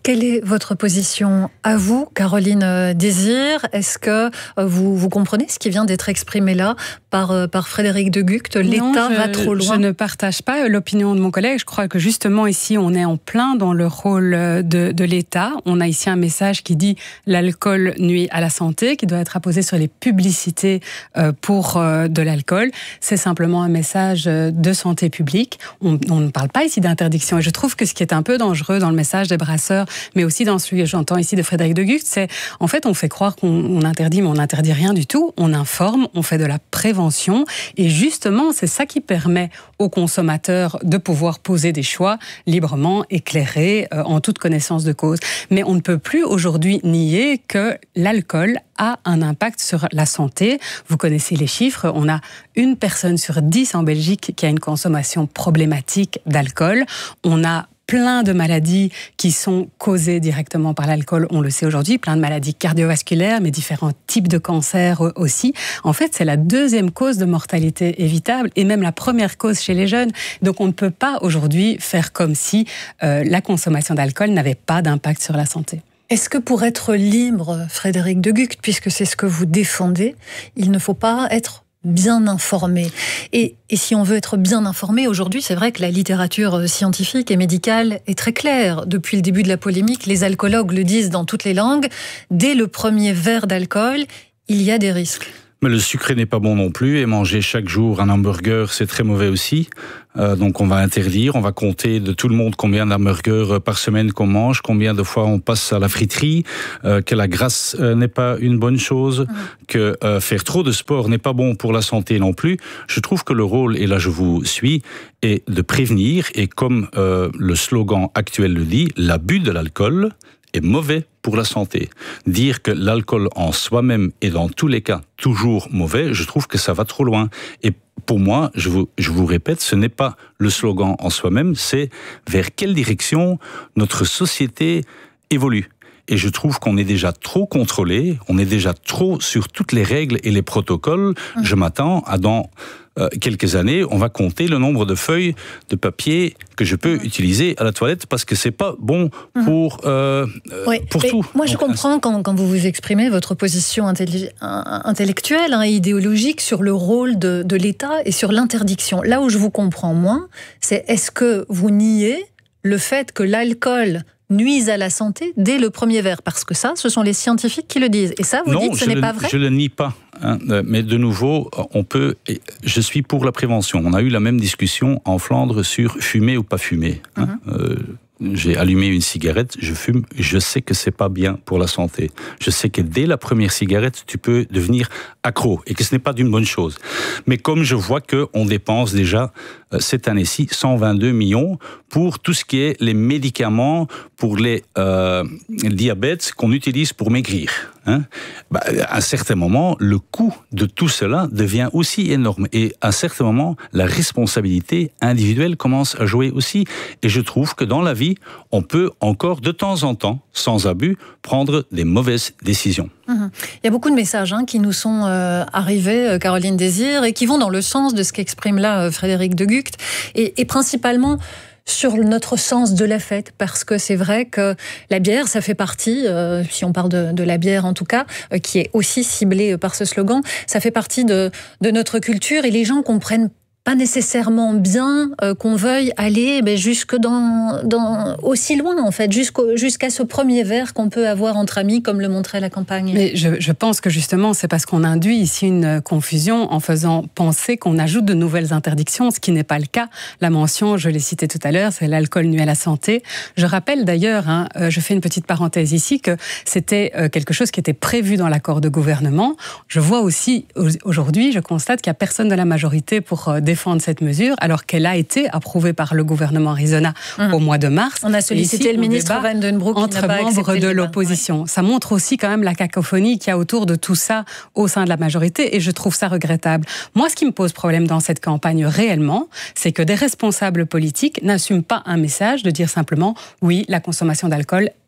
Quelle est votre position à vous, Caroline Désir? Est-ce que vous, vous comprenez ce qui vient d'être exprimé là par, par Frédéric de Gucht? L'État va trop loin. Je ne partage pas l'opinion de mon collègue. Je crois que justement ici, on est en plein dans le rôle de, de l'État. On a ici un message qui dit l'alcool nuit à la santé, qui doit être apposé sur les publicités pour de l'alcool. C'est simplement un message de santé publique. On, on ne parle pas ici d'interdiction. Et je trouve que ce qui est un peu dangereux dans le message des brasseurs, mais aussi dans celui que j'entends ici de Frédéric de Gucht, c'est en fait on fait croire qu'on on interdit, mais on n'interdit rien du tout. On informe, on fait de la prévention, et justement c'est ça qui permet aux consommateurs de pouvoir poser des choix librement, éclairés, euh, en toute connaissance de cause. Mais on ne peut plus aujourd'hui nier que l'alcool a un impact sur la santé. Vous connaissez les chiffres, on a une personne sur dix en Belgique qui a une consommation problématique d'alcool. On a plein de maladies qui sont causées directement par l'alcool, on le sait aujourd'hui, plein de maladies cardiovasculaires, mais différents types de cancers aussi. En fait, c'est la deuxième cause de mortalité évitable et même la première cause chez les jeunes. Donc on ne peut pas aujourd'hui faire comme si euh, la consommation d'alcool n'avait pas d'impact sur la santé. Est-ce que pour être libre, Frédéric de Gucht, puisque c'est ce que vous défendez, il ne faut pas être bien informé. Et, et si on veut être bien informé, aujourd'hui, c'est vrai que la littérature scientifique et médicale est très claire. Depuis le début de la polémique, les alcoologues le disent dans toutes les langues. Dès le premier verre d'alcool, il y a des risques. Mais le sucré n'est pas bon non plus, et manger chaque jour un hamburger, c'est très mauvais aussi. Euh, donc on va interdire, on va compter de tout le monde combien d'hamburgers par semaine qu'on mange, combien de fois on passe à la friterie, euh, que la graisse euh, n'est pas une bonne chose, mmh. que euh, faire trop de sport n'est pas bon pour la santé non plus. Je trouve que le rôle, et là je vous suis, est de prévenir, et comme euh, le slogan actuel le dit, l'abus de l'alcool est mauvais pour la santé. Dire que l'alcool en soi-même est dans tous les cas toujours mauvais, je trouve que ça va trop loin. Et pour moi, je vous, je vous répète, ce n'est pas le slogan en soi-même, c'est vers quelle direction notre société évolue. Et je trouve qu'on est déjà trop contrôlé, on est déjà trop sur toutes les règles et les protocoles. Mmh. Je m'attends à dans euh, quelques années, on va compter le nombre de feuilles de papier que je peux mmh. utiliser à la toilette parce que c'est pas bon pour, euh, oui, pour tout. Moi, je Donc, comprends quand, quand vous vous exprimez votre position intelli- intellectuelle hein, et idéologique sur le rôle de, de l'État et sur l'interdiction. Là où je vous comprends moins, c'est est-ce que vous niez le fait que l'alcool nuisent à la santé dès le premier verre, parce que ça, ce sont les scientifiques qui le disent. Et ça, vous non, dites que ce n'est le, pas vrai ? Je ne le nie pas. Hein, mais de nouveau, on peut... Je suis pour la prévention. On a eu la même discussion en Flandre sur fumer ou pas fumer. Hein. Mm-hmm. Euh, j'ai allumé une cigarette, je fume, je sais que c'est pas bien pour la santé. Je sais que dès la première cigarette, tu peux devenir accro et que ce n'est pas d'une bonne chose. Mais comme je vois qu'on dépense déjà euh, cette année-ci cent vingt-deux millions pour tout ce qui est les médicaments pour les euh, diabètes qu'on utilise pour maigrir. Hein, bah, à un certain moment, le coût de tout cela devient aussi énorme. Et à un certain moment, la responsabilité individuelle commence à jouer aussi. Et je trouve que dans la vie, on peut encore de temps en temps, sans abus, prendre des mauvaises décisions. Mmh. Il y a beaucoup de messages hein, qui nous sont euh, arrivés, euh, Caroline Désir, et qui vont dans le sens de ce qu'exprime là euh, Frédéric de Gucht, et, et principalement sur notre sens de la fête, parce que c'est vrai que la bière, ça fait partie, euh, si on parle de, de la bière en tout cas, euh, qui est aussi ciblée par ce slogan, ça fait partie de, de notre culture, et les gens comprennent pas nécessairement bien euh, qu'on veuille aller ben, jusque dans, dans aussi loin en fait, jusqu'au, jusqu'à ce premier verre qu'on peut avoir entre amis, comme le montrait la campagne. Mais je, je pense que justement c'est parce qu'on induit ici une confusion en faisant penser qu'on ajoute de nouvelles interdictions, ce qui n'est pas le cas. La mention, je l'ai cité tout à l'heure, c'est l'alcool nuit à la santé. Je rappelle d'ailleurs, hein, euh, je fais une petite parenthèse ici, que c'était euh, quelque chose qui était prévu dans l'accord de gouvernement. Je vois aussi aujourd'hui, je constate qu'il n'y a personne de la majorité pour euh, défendre cette mesure, alors qu'elle a été approuvée par le gouvernement Arizona mmh. au mois de mars. On a sollicité ici, le ministre Van Den Broek entre qui n'a pas membres de l'opposition. Ouais. Ça montre aussi quand même la cacophonie qu'il y a autour de tout ça au sein de la majorité, et je trouve ça regrettable. Moi, ce qui me pose problème dans cette campagne réellement, c'est que des responsables politiques n'assument pas un message de dire simplement oui, la consommation d'alcool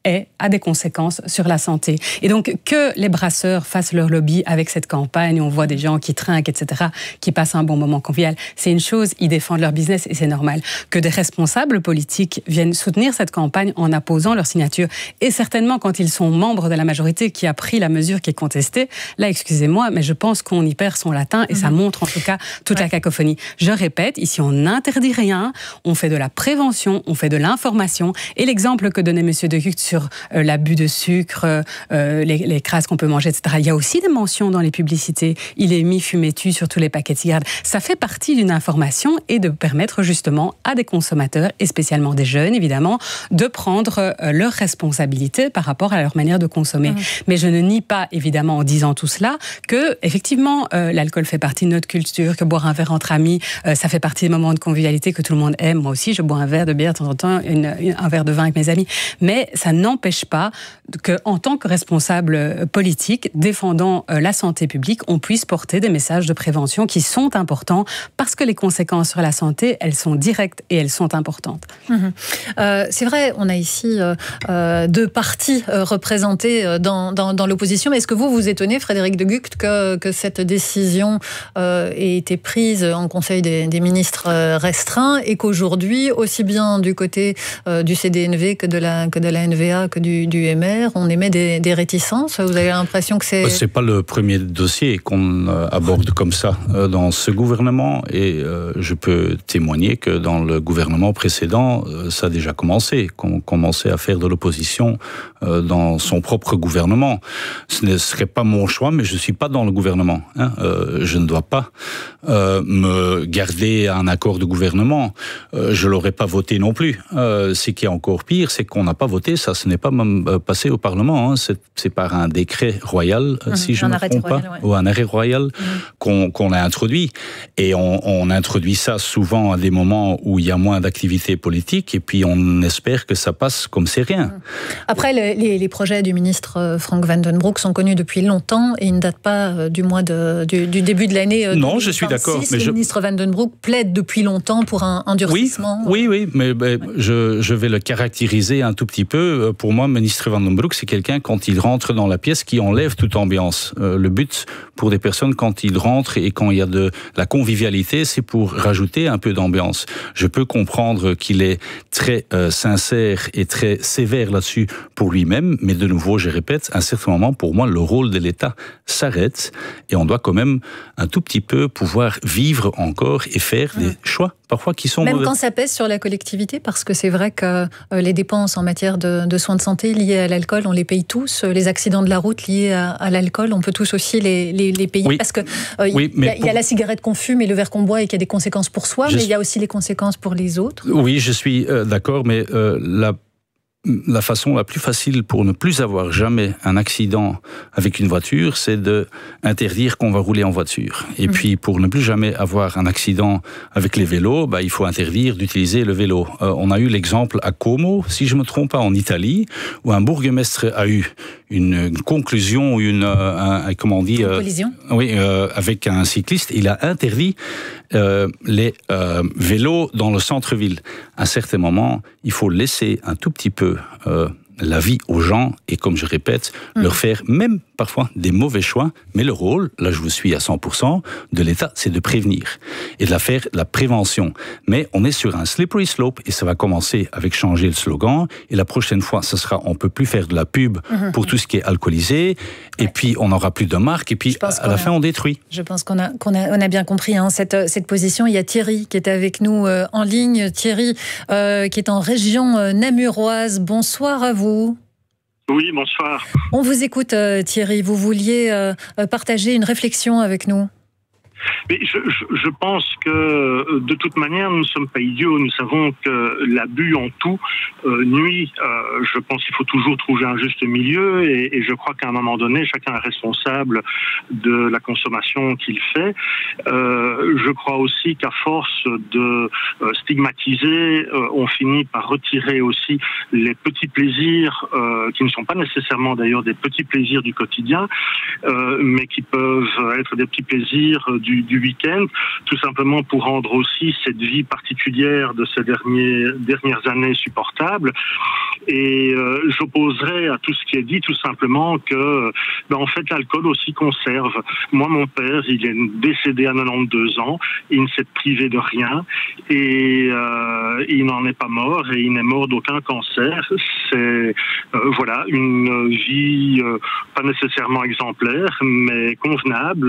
est, a des conséquences sur la santé. Et donc, que les brasseurs fassent leur lobby avec cette campagne, on voit des gens qui trinquent, et cetera, qui passent un bon moment convivial, c'est une chose, ils défendent leur business et c'est normal. Que des responsables politiques viennent soutenir cette campagne en apposant leur signature, et certainement quand ils sont membres de la majorité qui a pris la mesure qui est contestée, là, excusez-moi, mais je pense qu'on y perd son latin et mmh. ça montre en tout cas toute ouais. la cacophonie. Je répète, ici on n'interdit rien, on fait de la prévention, on fait de l'information, et l'exemple que donnait M. De Gucht sur euh, l'abus de sucre, euh, les, les crasses qu'on peut manger, et cetera. Il y a aussi des mentions dans les publicités. Il est mis fumé-tu sur tous les paquets de cigarettes. Ça fait partie d'une information et de permettre justement à des consommateurs, et spécialement des jeunes évidemment, de prendre euh, leurs responsabilités par rapport à leur manière de consommer. Mmh. Mais je ne nie pas évidemment en disant tout cela que effectivement euh, l'alcool fait partie de notre culture, que boire un verre entre amis, euh, ça fait partie des moments de convivialité que tout le monde aime. Moi aussi, je bois un verre de bière de temps en temps, une, une, un verre de vin avec mes amis. Mais ça n'empêche pas qu'en tant que responsable politique, défendant euh, la santé publique, on puisse porter des messages de prévention qui sont importants parce que les conséquences sur la santé, elles sont directes et elles sont importantes. Mmh. Euh, c'est vrai, on a ici euh, euh, deux partis euh, représentés dans, dans, dans l'opposition. Mais est-ce que vous vous étonnez, Frédéric de Gucht, que, que cette décision euh, ait été prise en Conseil des, des ministres euh, restreint et qu'aujourd'hui, aussi bien du côté euh, du C D N V que de la, que de la N V A que du, du M R, on émet des, des réticences? Vous avez l'impression que c'est... C'est pas le premier dossier qu'on aborde comme ça dans ce gouvernement, et je peux témoigner que dans le gouvernement précédent, ça a déjà commencé, qu'on commençait à faire de l'opposition dans son propre gouvernement. Ce ne serait pas mon choix, mais je ne suis pas dans le gouvernement. Hein. Euh, je ne dois pas euh, me garder à un accord de gouvernement. Euh, je ne l'aurais pas voté non plus. Euh, ce qui est encore pire, c'est qu'on n'a pas voté, ça, ce n'est pas même passé au Parlement. Hein. C'est, c'est par un décret royal, mmh, si je ne me trompe pas, royal, ouais. ou un arrêt royal mmh. qu'on, qu'on a introduit. Et on, on introduit ça souvent à des moments où il y a moins d'activité politique, et puis on espère que ça passe comme c'est rien. Mmh. Après, les, les, les projets du ministre Frank Van Den Broek sont connus depuis longtemps et ils ne datent pas du mois de, du, du début de l'année. Non, je suis d'accord. Mais le je... ministre Van Den Broek plaide depuis longtemps pour un, un durcissement. Oui, oui, oui, mais, mais ouais. je, je vais le caractériser un tout petit peu. Pour moi, le ministre Van Den Broek, c'est quelqu'un, quand il rentre dans la pièce, qui enlève toute ambiance. Euh, le but pour des personnes, quand ils rentrent et quand il y a de la convivialité, c'est pour rajouter un peu d'ambiance. Je peux comprendre qu'il est très euh, sincère et très sévère là-dessus pour lui-même, mais de nouveau, je répète, à un certain moment, pour moi, le rôle de l'État s'arrête et on doit quand même un tout petit peu pouvoir vivre encore et faire mmh. des choix, parfois, qui sont Même mauvais. Quand ça pèse sur la collectivité, parce que c'est vrai que euh, les dépenses en matière de, de soins de santé liées à l'alcool, on les paye tous. Les accidents de la route liés à, à l'alcool, on peut tous aussi les, les, les payer. Oui. Parce que euh, oui, il, y a, pour... il y a la cigarette qu'on fume et le verre qu'on boit et qui a des conséquences pour soi, je... mais il y a aussi les conséquences pour les autres. Oui, je suis euh, d'accord, mais euh, la La façon la plus facile pour ne plus avoir jamais un accident avec une voiture, c'est de interdire qu'on va rouler en voiture. Et mmh. puis, pour ne plus jamais avoir un accident avec les vélos, bah, il faut interdire d'utiliser le vélo. Euh, on a eu l'exemple à Como, si je ne me trompe pas, en Italie, où un bourgmestre a eu une, une conclusion, une, euh, un, comment on dit, une collision. Euh, oui, euh, avec un cycliste. Il a interdit euh, les euh, vélos dans le centre-ville. À un certain moment, il faut laisser un tout petit peu Euh, la vie aux gens et, comme je répète, mmh. leur faire même parfois des mauvais choix, mais le rôle, là je vous suis à cent pour cent, de l'État, c'est de prévenir et de la faire de la prévention. Mais on est sur un slippery slope et ça va commencer avec changer le slogan, et la prochaine fois, ce sera on peut plus faire de la pub mmh. pour tout ce qui est alcoolisé, et ouais. puis on n'aura plus de marque, et puis à la a, fin on détruit. Je pense qu'on a, qu'on a, on a bien compris hein, cette, cette position. Il y a Thierry qui est avec nous euh, en ligne. Thierry euh, qui est en région euh, namuroise. Bonsoir à vous. Oui, bonsoir. On vous écoute euh, Thierry, vous vouliez euh, partager une réflexion avec nous. Mais je, je, je pense que, de toute manière, nous ne sommes pas idiots. Nous savons que l'abus en tout euh, nuit. Euh, je pense qu'il faut toujours trouver un juste milieu et, et je crois qu'à un moment donné, chacun est responsable de la consommation qu'il fait. Euh, je crois aussi qu'à force de euh, stigmatiser, euh, on finit par retirer aussi les petits plaisirs euh, qui ne sont pas nécessairement d'ailleurs des petits plaisirs du quotidien, euh, mais qui peuvent être des petits plaisirs du du, du week-end, tout simplement pour rendre aussi cette vie particulière de ces derniers, dernières années supportable. Et euh, j'opposerais à tout ce qui est dit tout simplement que, ben, en fait, l'alcool aussi conserve. Moi, mon père, il est décédé à quatre-vingt-douze ans, il ne s'est privé de rien et euh, il n'en est pas mort et il n'est mort d'aucun cancer. C'est euh, voilà une vie euh, pas nécessairement exemplaire, mais convenable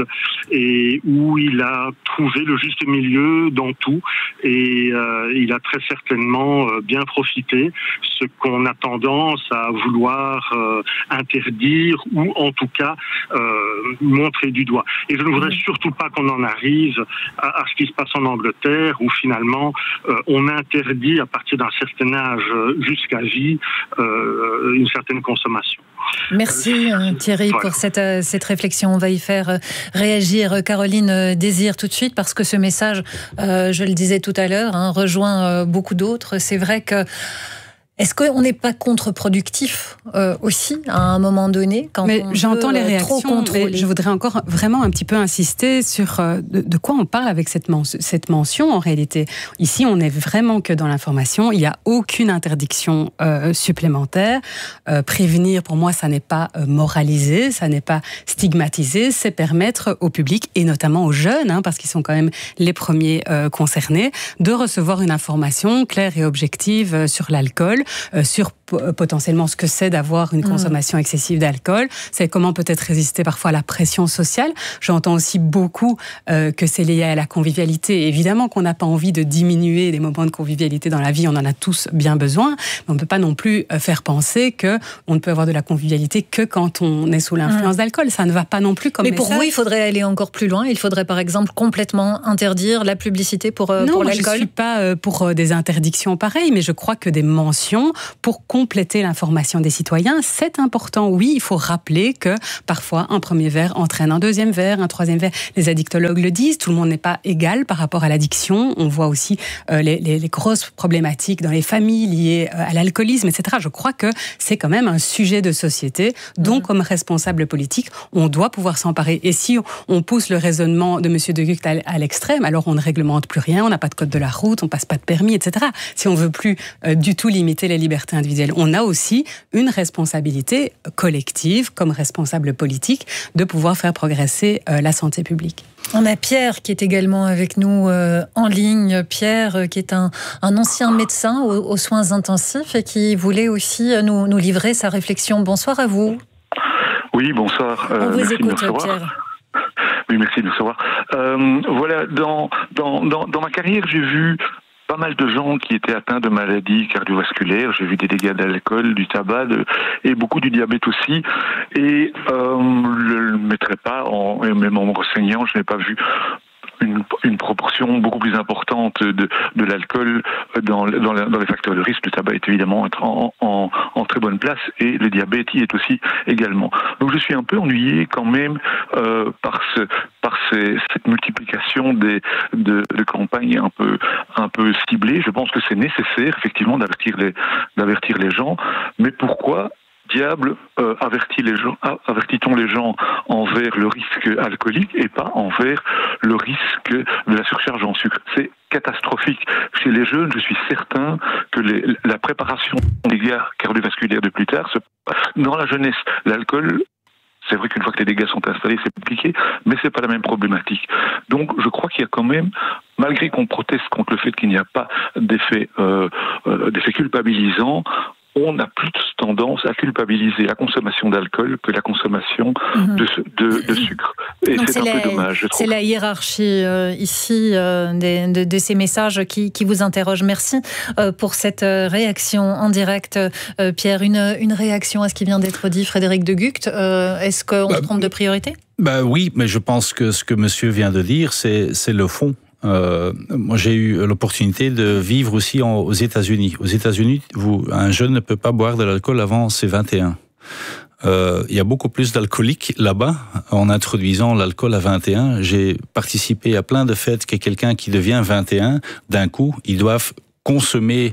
et où il a trouvé le juste milieu dans tout et euh, il a très certainement euh, bien profité, ce qu'on a tendance à vouloir euh, interdire ou en tout cas euh, montrer du doigt. Et je ne voudrais surtout pas qu'on en arrive à, à ce qui se passe en Angleterre où finalement euh, on interdit à partir d'un certain âge jusqu'à vie euh, une certaine consommation. Merci Thierry voilà. pour cette, cette réflexion. On va y faire réagir Caroline Désir tout de suite parce que ce message, euh, je le disais tout à l'heure, hein, rejoint beaucoup d'autres. C'est vrai que est-ce qu'on n'est pas contre-productif euh, aussi à un moment donné quand mais on j'entends veut les réactions, trop contrôler. Mais je voudrais encore vraiment un petit peu insister sur euh, de, de quoi on parle avec cette, men- cette mention en réalité. Ici, on n'est vraiment que dans l'information. Il n'y a aucune interdiction euh, supplémentaire. Euh, prévenir, pour moi, ça n'est pas euh, moraliser, ça n'est pas stigmatiser, c'est permettre au public et notamment aux jeunes, hein, parce qu'ils sont quand même les premiers euh, concernés, de recevoir une information claire et objective euh, sur l'alcool. Euh, sur p- potentiellement ce que c'est d'avoir une consommation excessive d'alcool, c'est comment peut-être résister parfois à la pression sociale. J'entends aussi beaucoup euh, que c'est lié à la convivialité. Évidemment qu'on n'a pas envie de diminuer les moments de convivialité dans la vie, on en a tous bien besoin, mais on ne peut pas non plus euh, faire penser qu'on ne peut avoir de la convivialité que quand on est sous l'influence mmh. d'alcool. Ça ne va pas non plus comme mais message. Mais pour vous, il faudrait aller encore plus loin. Il faudrait par exemple complètement interdire la publicité pour, euh, non, pour moi, l'alcool. Je ne suis pas euh, pour euh, des interdictions pareilles, mais je crois que des mentions pour compléter l'information des citoyens, c'est important. Oui, il faut rappeler que parfois un premier verre entraîne un deuxième verre, un troisième verre. Les addictologues le disent, tout le monde n'est pas égal par rapport à l'addiction. On voit aussi euh, les, les, les grosses problématiques dans les familles liées euh, à l'alcoolisme, et cetera. Je crois que c'est quand même un sujet de société dont, mmh. comme responsable politique, on doit pouvoir s'emparer. Et si on pousse le raisonnement de M. De Gucht à, à l'extrême, alors on ne réglemente plus rien, on n'a pas de code de la route, on passe pas de permis, et cetera. Si on veut plus euh, du tout limiter les libertés individuelles. On a aussi une responsabilité collective, comme responsable politique, de pouvoir faire progresser euh, la santé publique. On a Pierre qui est également avec nous euh, en ligne. Pierre euh, qui est un, un ancien médecin aux, aux soins intensifs et qui voulait aussi nous, nous livrer sa réflexion. Bonsoir à vous. Oui, bonsoir. Euh, On vous écoute, Pierre. Oui, merci de nous recevoir. Euh, voilà, dans, dans, dans, dans ma carrière, j'ai vu pas mal de gens qui étaient atteints de maladies cardiovasculaires. J'ai vu des dégâts d'alcool, du tabac de, et beaucoup du diabète aussi. Et euh, je ne le mettrai pas, en, même en me renseignant, je n'ai pas vu Une, une proportion beaucoup plus importante de, de l'alcool dans, dans, la, dans les facteurs de risque. Le tabac est évidemment en, en, en très bonne place et le diabète y est aussi également. Donc je suis un peu ennuyé quand même euh, par, ce, par ces, cette multiplication des, de, de campagnes un peu, un peu ciblées. Je pense que c'est nécessaire effectivement d'avertir les, d'avertir les gens, mais pourquoi diable euh, avertit les gens, avertit-on les gens envers le risque alcoolique et pas envers le risque de la surcharge en sucre? C'est catastrophique. Chez les jeunes, je suis certain que les, la préparation des dégâts cardiovasculaires de plus tard, se, dans la jeunesse, l'alcool, c'est vrai qu'une fois que les dégâts sont installés, c'est compliqué, mais c'est pas la même problématique. Donc, je crois qu'il y a quand même, malgré qu'on proteste contre le fait qu'il n'y a pas d'effet, euh, euh, d'effet culpabilisant, on a plus tendance à culpabiliser la consommation d'alcool que la consommation mmh. de, de, de sucre. Et c'est, c'est un la, peu dommage, je trouve. C'est la hiérarchie euh, ici euh, de, de, de ces messages qui, qui vous interrogent. Merci euh, pour cette réaction en direct. Euh, Pierre, une, une réaction à ce qui vient d'être dit, Frédéric De Gucht. Euh, est-ce qu'on bah, se trompe de priorité ? Bah oui, mais je pense que ce que monsieur vient de dire, c'est, c'est le fond. Euh, moi, j'ai eu l'opportunité de vivre aussi en, aux États-Unis. Aux États-Unis, vous, un jeune ne peut pas boire de l'alcool avant ses vingt et un. Euh, il y a beaucoup plus d'alcooliques là-bas. En introduisant l'alcool à vingt et un, j'ai participé à plein de fêtes que quelqu'un qui devient vingt et un, d'un coup, ils doivent consommer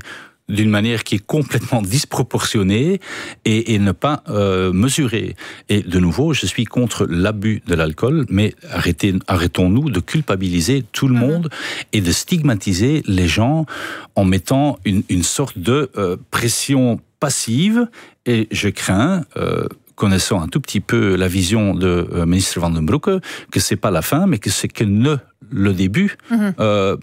d'une manière qui est complètement disproportionnée et, et ne pas euh, mesurer. Et de nouveau, je suis contre l'abus de l'alcool, mais arrêtez, arrêtons-nous de culpabiliser tout le monde et de stigmatiser les gens en mettant une, une sorte de euh, pression passive. Et je crains... Euh, connaissant un tout petit peu la vision de euh, ministre Van den Broeke, que c'est pas la fin, mais que c'est que ne le début mmh. euh,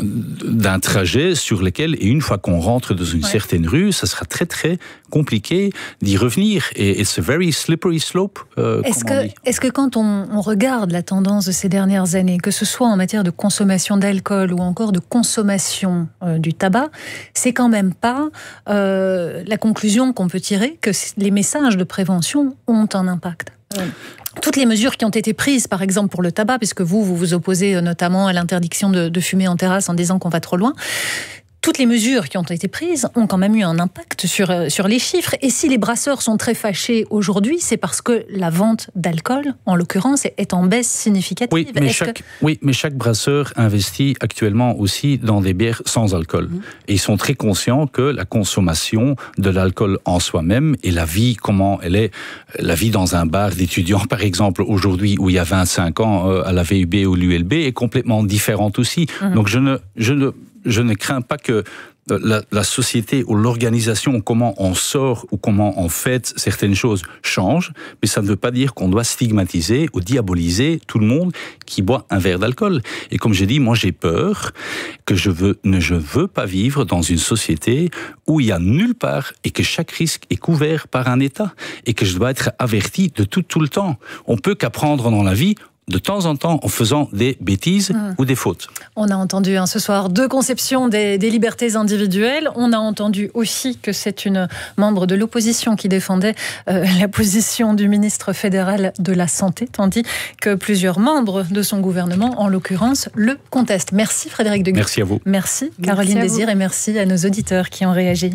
d'un trajet sur lequel, et une fois qu'on rentre dans une ouais. certaine rue, ça sera très très compliqué d'y revenir. Et it's a very slippery slope. Euh, est-ce, que, est-ce que quand on, on regarde la tendance de ces dernières années, que ce soit en matière de consommation d'alcool ou encore de consommation euh, du tabac, c'est quand même pas euh, la conclusion qu'on peut tirer que les messages de prévention ont un impact. Euh, toutes les mesures qui ont été prises, par exemple pour le tabac, puisque vous, vous vous opposez notamment à l'interdiction de, de fumer en terrasse en disant qu'on va trop loin, toutes les mesures qui ont été prises ont quand même eu un impact sur, sur les chiffres. Et si les brasseurs sont très fâchés aujourd'hui, c'est parce que la vente d'alcool, en l'occurrence, est en baisse significative. Oui, mais, chaque, que... oui, mais chaque brasseur investit actuellement aussi dans des bières sans alcool. Mmh. Et ils sont très conscients que la consommation de l'alcool en soi-même et la vie, comment elle est, la vie dans un bar d'étudiants, par exemple, aujourd'hui, où il y a vingt-cinq ans, à la V U B ou l'U L B, est complètement différente aussi. Mmh. Donc je ne... Je ne Je ne crains pas que la, la société ou l'organisation, comment on sort ou comment on fête certaines choses change, mais ça ne veut pas dire qu'on doit stigmatiser ou diaboliser tout le monde qui boit un verre d'alcool. Et comme j'ai dit, moi j'ai peur que je veux, ne je veux pas vivre dans une société où il y a nulle part et que chaque risque est couvert par un État et que je dois être averti de tout tout le temps. On peut qu'apprendre dans la vie de temps en temps en faisant des bêtises mmh. ou des fautes. On a entendu hein, ce soir deux conceptions des, des libertés individuelles. On a entendu aussi que c'est une membre de l'opposition qui défendait euh, la position du ministre fédéral de la Santé, tandis que plusieurs membres de son gouvernement, en l'occurrence, le contestent. Merci Frédéric Deguy. Merci à vous. Merci Caroline merci Désir et merci à nos auditeurs qui ont réagi.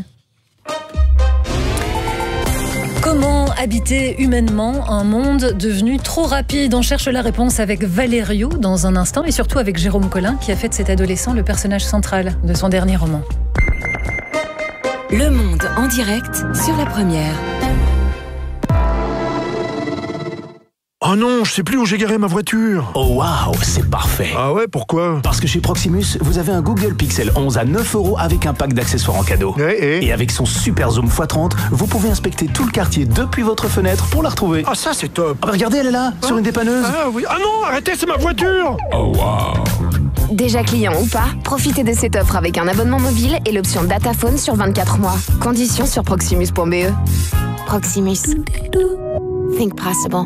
Comment habiter humainement un monde devenu trop rapide? On cherche la réponse avec Valerio dans un instant et surtout avec Jérôme Collin qui a fait de cet adolescent le personnage central de son dernier roman. Le Monde en direct sur la Première. Oh non, je sais plus où j'ai garé ma voiture. Oh waouh, c'est parfait. Ah ouais, pourquoi? Parce que chez Proximus, vous avez un Google Pixel onze à neuf euros avec un pack d'accessoires en cadeau. Et, et, et avec son super zoom fois trente, vous pouvez inspecter tout le quartier depuis votre fenêtre pour la retrouver. Ah ça c'est top. Ah bah regardez, elle est là, ah. sur une dépanneuse. Ah oui. Ah non, arrêtez, c'est ma voiture. Oh waouh. Déjà client ou pas, profitez de cette offre avec un abonnement mobile et l'option Dataphone sur vingt-quatre mois. Conditions sur proximus point b e. Proximus. Think possible.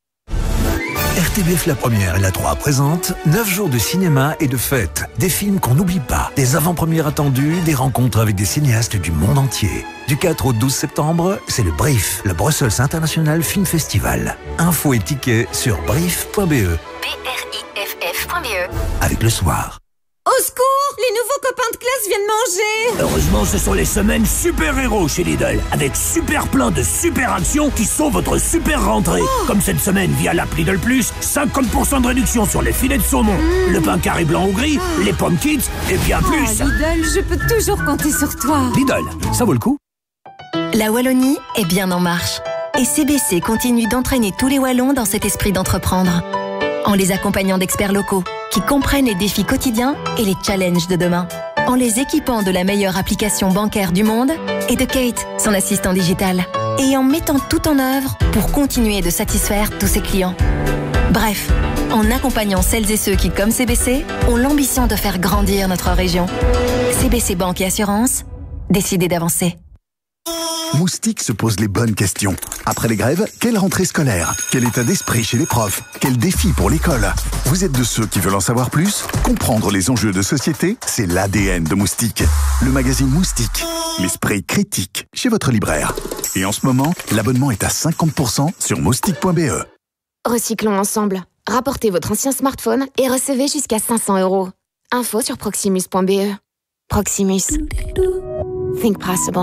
R T B F La Première et La trois présentent neuf jours de cinéma et de fêtes. Des films qu'on n'oublie pas, des avant-premières attendues, des rencontres avec des cinéastes du monde entier. Du quatre au douze septembre, c'est le BRIF, le Brussels International Film Festival. Infos et tickets sur brief point b e. B R I F F point b e. Avec Le Soir. Au secours! Les nouveaux copains de classe viennent manger! Heureusement, ce sont les semaines super-héros chez Lidl, avec super plein de super actions qui sont votre super rentrée. Oh. Comme cette semaine via l'app Lidl Plus, cinquante pour cent de réduction sur les filets de saumon, mmh. le pain carré blanc ou gris, oh. les pommes kids et bien oh, plus. Lidl, je peux toujours compter sur toi. Lidl, ça vaut le coup. La Wallonie est bien en marche. Et C B C continue d'entraîner tous les Wallons dans cet esprit d'entreprendre. En les accompagnant d'experts locaux qui comprennent les défis quotidiens et les challenges de demain. En les équipant de la meilleure application bancaire du monde et de Kate, son assistant digital. Et en mettant tout en œuvre pour continuer de satisfaire tous ses clients. Bref, en accompagnant celles et ceux qui, comme C B C, ont l'ambition de faire grandir notre région. C B C Banque et Assurance, décidez d'avancer. Moustique se pose les bonnes questions. Après les grèves, quelle rentrée scolaire? Quel état d'esprit chez les profs? Quel défi pour l'école? Vous êtes de ceux qui veulent en savoir plus? Comprendre les enjeux de société, c'est l'A D N de Moustique. Le magazine Moustique, l'esprit critique, chez votre libraire. Et en ce moment, l'abonnement est à cinquante pour cent sur moustique point b e. Recyclons ensemble. Rapportez votre ancien smartphone et recevez jusqu'à cinq cents euros. Info sur proximus point b e. Proximus. Think possible.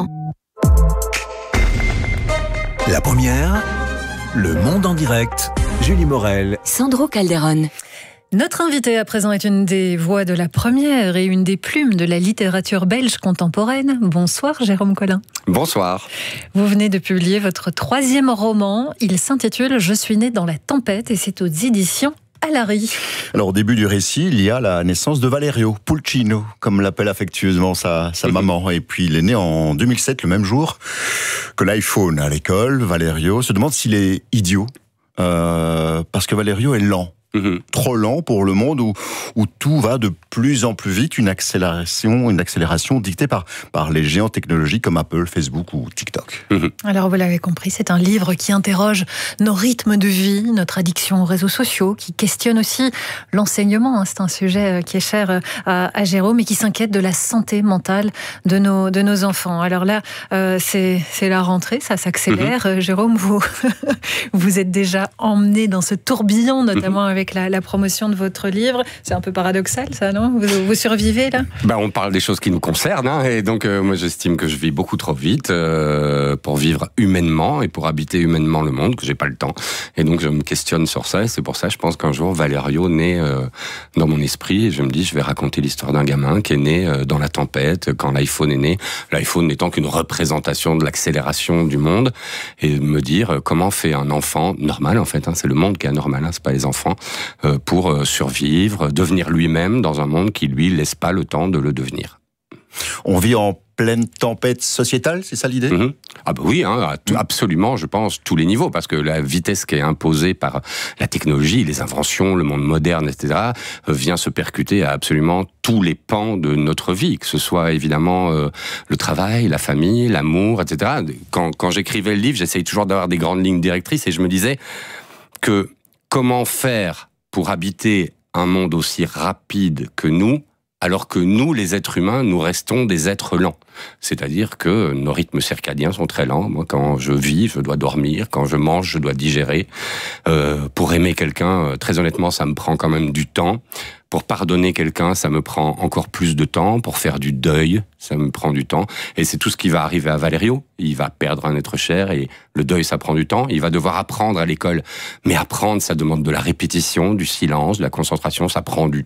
La Première, Le Monde en direct, Julie Morel. Sandro Calderon. Notre invité à présent est une des voix de la première et une des plumes de la littérature belge contemporaine. Bonsoir Jérôme Collin. Bonsoir. Vous venez de publier votre troisième roman. Il s'intitule « Je suis né dans la tempête » et c'est aux éditions Alary. Alors au début du récit, il y a la naissance de Valerio Pulcino, comme l'appelle affectueusement sa, sa maman. Et puis il est né en deux mille sept, le même jour que l'iPhone à l'école. Valerio se demande s'il est idiot, euh, parce que Valerio est lent. Mmh. Trop lent pour le monde où, où tout va de plus en plus vite, une accélération, une accélération dictée par, par les géants technologiques comme Apple, Facebook ou TikTok. Mmh. Alors vous l'avez compris, c'est un livre qui interroge nos rythmes de vie, notre addiction aux réseaux sociaux, qui questionne aussi l'enseignement. C'est un sujet qui est cher à, à Jérôme et qui s'inquiète de la santé mentale de nos, de nos enfants. Alors là, euh, c'est, c'est la rentrée, ça s'accélère. Mmh. Jérôme, vous, vous êtes déjà emmené dans ce tourbillon, notamment mmh. avec La, la promotion de votre livre. C'est un peu paradoxal, ça, non ? vous, vous survivez, là ? Ben, on parle des choses qui nous concernent, hein, et donc euh, moi j'estime que je vis beaucoup trop vite euh, pour vivre humainement et pour habiter humainement le monde, que j'ai pas le temps. Et donc je me questionne sur ça, et c'est pour ça je pense qu'un jour Valerio naît euh, dans mon esprit, et je me dis je vais raconter l'histoire d'un gamin qui est né euh, dans la tempête, quand l'iPhone est né, l'iPhone n'étant qu'une représentation de l'accélération du monde, et me dire euh, comment fait un enfant normal, en fait, hein, c'est le monde qui est anormal, hein, c'est pas les enfants, pour survivre, devenir lui-même dans un monde qui, lui, laisse pas le temps de le devenir. On vit en pleine tempête sociétale, c'est ça l'idée ? Mmh. Ah bah oui, hein, absolument, je pense, tous les niveaux, parce que la vitesse qui est imposée par la technologie, les inventions, le monde moderne, et cetera, vient se percuter à absolument tous les pans de notre vie, que ce soit évidemment euh, le travail, la famille, l'amour, et cetera. Quand, quand j'écrivais le livre, j'essayais toujours d'avoir des grandes lignes directrices, et je me disais que comment faire pour habiter un monde aussi rapide que nous, alors que nous, les êtres humains, nous restons des êtres lents. C'est-à-dire que nos rythmes circadiens sont très lents. Moi, quand je vis, je dois dormir. Quand je mange, je dois digérer. Euh, pour aimer quelqu'un, très honnêtement, ça me prend quand même du temps. Pour pardonner quelqu'un, ça me prend encore plus de temps. Pour faire du deuil, ça me prend du temps. Et c'est tout ce qui va arriver à Valerio. Il va perdre un être cher et le deuil, ça prend du temps. Il va devoir apprendre à l'école. Mais apprendre, ça demande de la répétition, du silence, de la concentration. Ça prend du